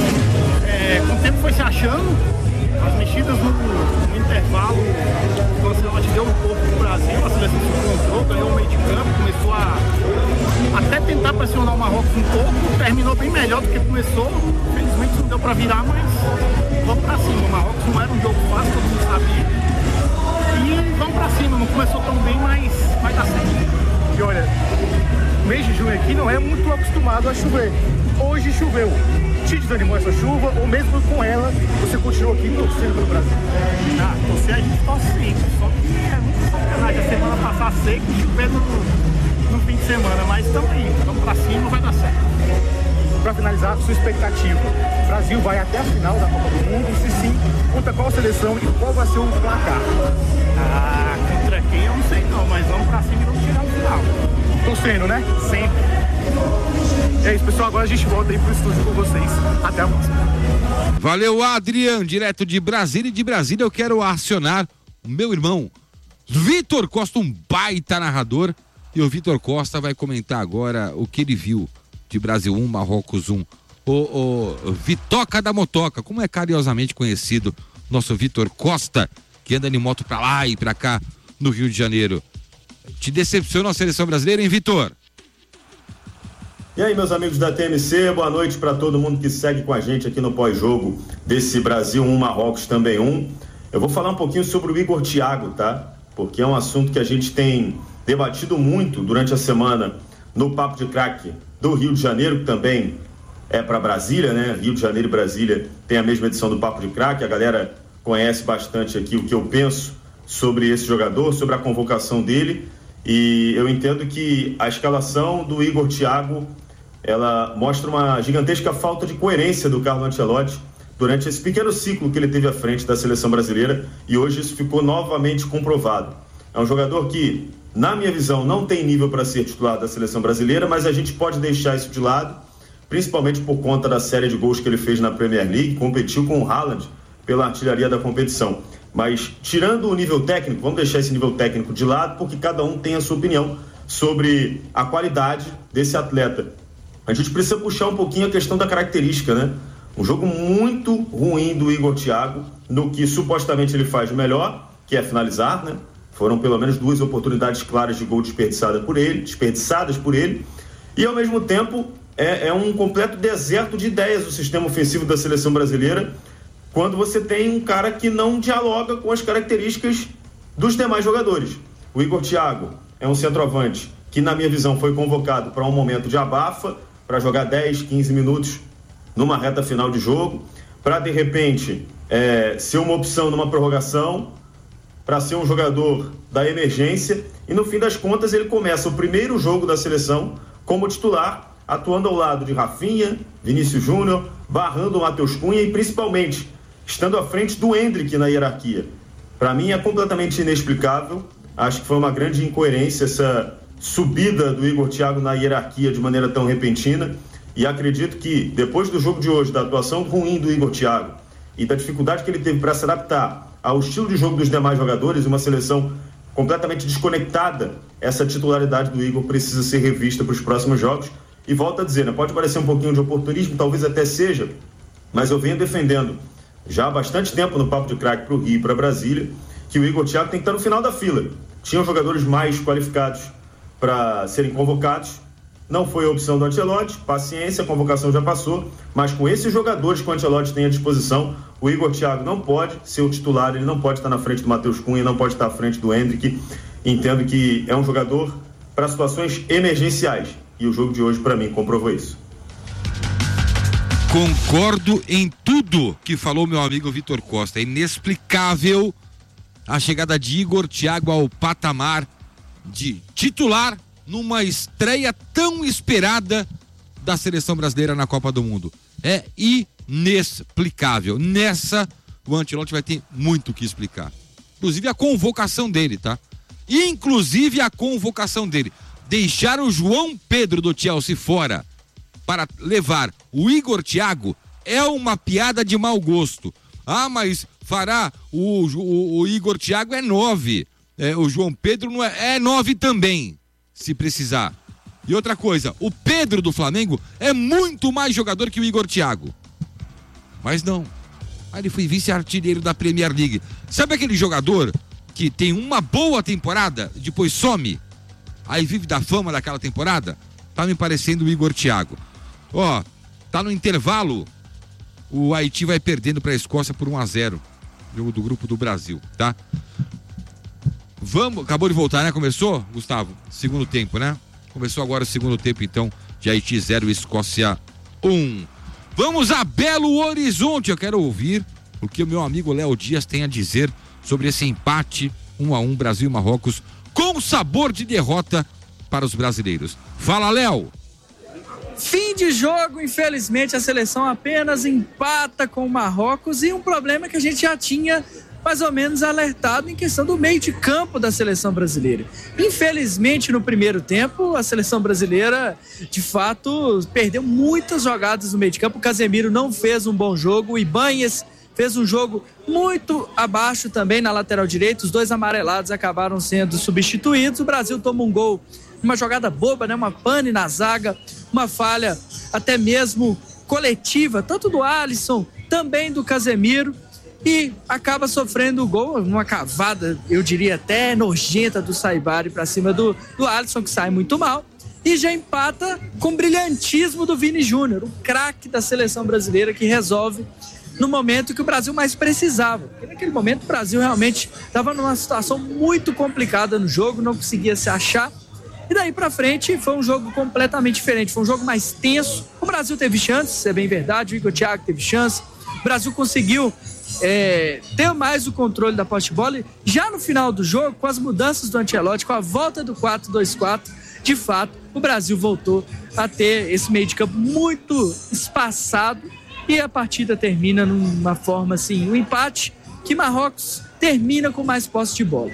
Com o tempo foi se achando, as mexidas no intervalo, o Ancelotti deu um pouco pro Brasil, a seleção se encontrou, ganhou o meio de campo, começou a até tentar pressionar o Marrocos um pouco, terminou bem melhor do que começou. Infelizmente não deu para virar, mas vamos para cima. O Marrocos não era um jogo fácil, todo mundo sabia. E vamos pra cima, não começou tão bem, mas vai dar certo. E olha, o mês de junho aqui não é muito acostumado a chover. Hoje choveu. Te desanimou essa chuva ou mesmo com ela, você continua aqui torcendo pelo Brasil? Torcer a gente torce sim, só que é muito sacanagem a semana passar seco e chover no fim de semana, mas estamos aí, vamos pra cima, vai dar certo. Para finalizar, sua expectativa, o Brasil vai até a final da Copa do Mundo, se sim, contra qual seleção e qual vai ser o placar? Contra quem eu não sei não, mas vamos pra cima e vamos chegar no final. Torcendo, né? Sempre. É isso, pessoal, agora a gente volta aí pro estúdio com vocês. Até a próxima. Valeu, Adrian, direto de Brasília. E de Brasília eu quero acionar o meu irmão Vitor Costa, um baita narrador. E o Vitor Costa vai comentar agora o que ele viu de Brasil 1, Marrocos 1. O Vitoca da Motoca, como é carinhosamente conhecido, nosso Vitor Costa, que anda de moto pra lá e pra cá no Rio de Janeiro. Te decepcionou a seleção brasileira, hein, Vitor? E aí, meus amigos da TMC, boa noite para todo mundo que segue com a gente aqui no pós-jogo desse Brasil 1, Marrocos também 1. Eu vou falar um pouquinho sobre o Igor Thiago, tá? Porque é um assunto que a gente tem debatido muito durante a semana no Papo de Craque do Rio de Janeiro, que também é para Brasília, né? Rio de Janeiro e Brasília tem a mesma edição do Papo de Craque. A galera conhece bastante aqui o que eu penso sobre esse jogador, sobre a convocação dele. E eu entendo que a escalação do Igor Thiago, ela mostra uma gigantesca falta de coerência do Carlo Ancelotti durante esse pequeno ciclo que ele teve à frente da seleção brasileira, e hoje isso ficou novamente comprovado. É um jogador que, na minha visão, não tem nível para ser titular da seleção brasileira, mas a gente pode deixar isso de lado, principalmente por conta da série de gols que ele fez na Premier League, competiu com o Haaland pela artilharia da competição. Mas, tirando o nível técnico, vamos deixar esse nível técnico de lado, porque cada um tem a sua opinião sobre a qualidade desse atleta. A gente precisa puxar um pouquinho a questão da característica, né? Um jogo muito ruim do Igor Thiago, no que supostamente ele faz melhor, que é finalizar, né? Foram pelo menos 2 oportunidades claras de gol desperdiçadas por ele, e ao mesmo tempo é um completo deserto de ideias o sistema ofensivo da seleção brasileira, quando você tem um cara que não dialoga com as características dos demais jogadores. O Igor Thiago é um centroavante que, na minha visão, foi convocado para um momento de abafa, para jogar 10, 15 minutos numa reta final de jogo, para de repente ser uma opção numa prorrogação, para ser um jogador da emergência, e no fim das contas ele começa o primeiro jogo da seleção como titular, atuando ao lado de Rafinha, Vinícius Júnior, barrando o Matheus Cunha e principalmente estando à frente do Endrick na hierarquia. Para mim é completamente inexplicável, acho que foi uma grande incoerência essa subida do Igor Thiago na hierarquia de maneira tão repentina, e acredito que depois do jogo de hoje, da atuação ruim do Igor Thiago e da dificuldade que ele teve para se adaptar ao estilo de jogo dos demais jogadores, uma seleção completamente desconectada, essa titularidade do Igor precisa ser revista para os próximos jogos. E volto a dizer, né, pode parecer um pouquinho de oportunismo, talvez até seja, mas eu venho defendendo já há bastante tempo no Papo de Craque para o Rio e para Brasília, que o Igor Thiago tem que estar no final da fila. Tinham jogadores mais qualificados para serem convocados, Não foi a opção do Ancelotti, paciência, a convocação já passou, mas com esses jogadores que o Ancelotti tem à disposição, o Igor Thiago não pode ser o titular, ele não pode estar na frente do Matheus Cunha, não pode estar à frente do Endrick. Entendo que é um jogador para situações emergenciais, e o jogo de hoje, para mim, comprovou isso. Concordo em tudo que falou meu amigo Vitor Costa. É inexplicável a chegada de Igor Thiago ao patamar de titular numa estreia tão esperada da seleção brasileira na Copa do Mundo. É inexplicável. Nessa, o Ancelotti vai ter muito o que explicar. Inclusive a convocação dele, tá? Inclusive a convocação dele. Deixar o João Pedro do Chelsea fora para levar o Igor Thiago é uma piada de mau gosto. Ah, mas fará o Igor Thiago é 9. O João Pedro não é 9 também, se precisar. E outra coisa, o Pedro do Flamengo é muito mais jogador que o Igor Thiago. Mas não. Ele foi vice-artilheiro da Premier League. Sabe aquele jogador que tem uma boa temporada, depois some? Aí vive da fama daquela temporada? Tá me parecendo o Igor Thiago. Ó, tá no intervalo, o Haiti vai perdendo para a Escócia por 1-0, jogo do grupo do Brasil, tá? Vamos, acabou de voltar, né? Começou, Gustavo? Segundo tempo, né? Começou agora o segundo tempo, então, de Haiti 0, Escócia 1. Vamos a Belo Horizonte, eu quero ouvir o que o meu amigo Léo Dias tem a dizer sobre esse empate 1-1 Brasil e Marrocos, com sabor de derrota para os brasileiros. Fala, Léo! Fim de jogo, infelizmente a seleção apenas empata com o Marrocos, e um problema que a gente já tinha mais ou menos alertado em questão do meio de campo da seleção brasileira. Infelizmente, no primeiro tempo, a seleção brasileira, de fato, perdeu muitas jogadas no meio de campo. O Casemiro não fez um bom jogo, o Ibanez fez um jogo muito abaixo também na lateral direita, os dois amarelados acabaram sendo substituídos. O Brasil toma um gol, uma jogada boba, né? Uma pane na zaga, uma falha até mesmo coletiva, tanto do Alisson, também do Casemiro, e acaba sofrendo o gol, uma cavada, eu diria até nojenta do Saibari para cima do Alisson, que sai muito mal, e já empata com brilhantismo do Vini Júnior, o craque da seleção brasileira, que resolve no momento que o Brasil mais precisava. Porque naquele momento o Brasil realmente estava numa situação muito complicada no jogo, não conseguia se achar. E daí pra frente foi um jogo completamente diferente, foi um jogo mais tenso. O Brasil teve chance, isso é bem verdade, o Igor Thiago teve chance. O Brasil conseguiu ter mais o controle da posse de bola. E já no final do jogo, com as mudanças do Ancelotti, com a volta do 4-2-4, de fato, o Brasil voltou a ter esse meio de campo muito espaçado, e a partida termina numa forma assim, um empate que Marrocos termina com mais posse de bola.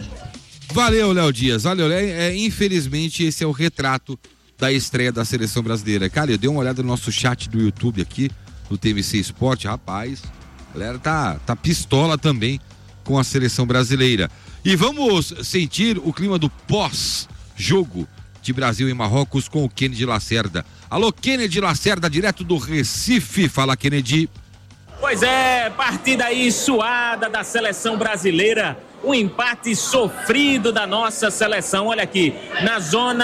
Valeu, Léo Dias. Valeu, infelizmente esse é o retrato da estreia da seleção brasileira. Cara, eu dei uma olhada no nosso chat do YouTube aqui, do TMC Esporte, rapaz, a galera tá pistola também com a seleção brasileira. E vamos sentir o clima do pós-jogo de Brasil e Marrocos com o Kennedy Lacerda. Alô, Kennedy Lacerda, direto do Recife. Fala, Kennedy. Pois é, partida aí suada da seleção brasileira, um empate sofrido da nossa seleção. Olha aqui, na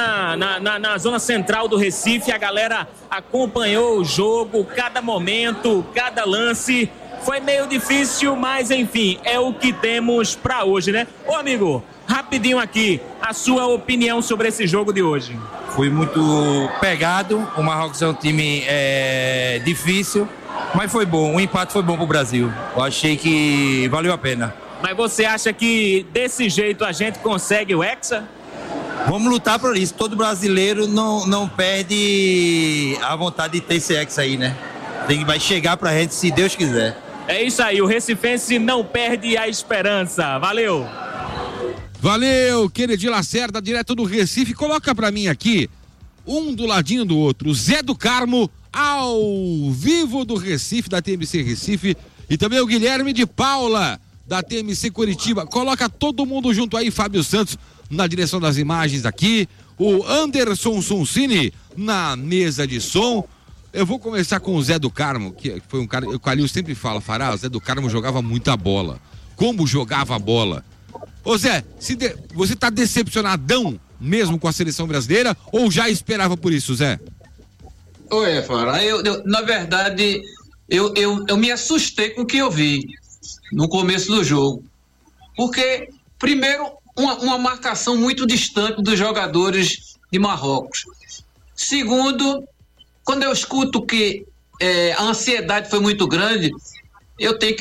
zona central do Recife, a galera acompanhou o jogo, cada momento, cada lance. Foi meio difícil, mas enfim, é o que temos pra hoje, né? Ô amigo, rapidinho aqui, a sua opinião sobre esse jogo de hoje. Fui muito pegado, o Marrocos é um time difícil, mas foi bom, o empate foi bom pro Brasil. Eu achei que valeu a pena. Mas você acha que desse jeito a gente consegue o Hexa? Vamos lutar por isso, todo brasileiro não perde a vontade de ter esse Hexa aí, né? Vai chegar pra gente se Deus quiser. É isso aí, o recifense não perde a esperança. Valeu! Valeu, Kennedy Lacerda, direto do Recife. Coloca pra mim aqui, um do ladinho do outro, o Zé do Carmo, ao vivo do Recife, da TMC Recife, e também o Guilherme de Paula, da TMC Curitiba. Coloca todo mundo junto aí, Fábio Santos na direção das imagens aqui, o Anderson Sonsini na mesa de som. Eu vou começar com o Zé do Carmo, que foi um cara, o Calil sempre fala, Fará, o Zé do Carmo jogava muita bola. Como jogava a bola? Ô Zé, você tá decepcionadão mesmo com a seleção brasileira, ou já esperava por isso, Zé? Oi, Fara, na verdade, eu me assustei com o que eu vi no começo do jogo. Porque, primeiro, uma marcação muito distante dos jogadores de Marrocos. Segundo, quando eu escuto que a ansiedade foi muito grande, eu tenho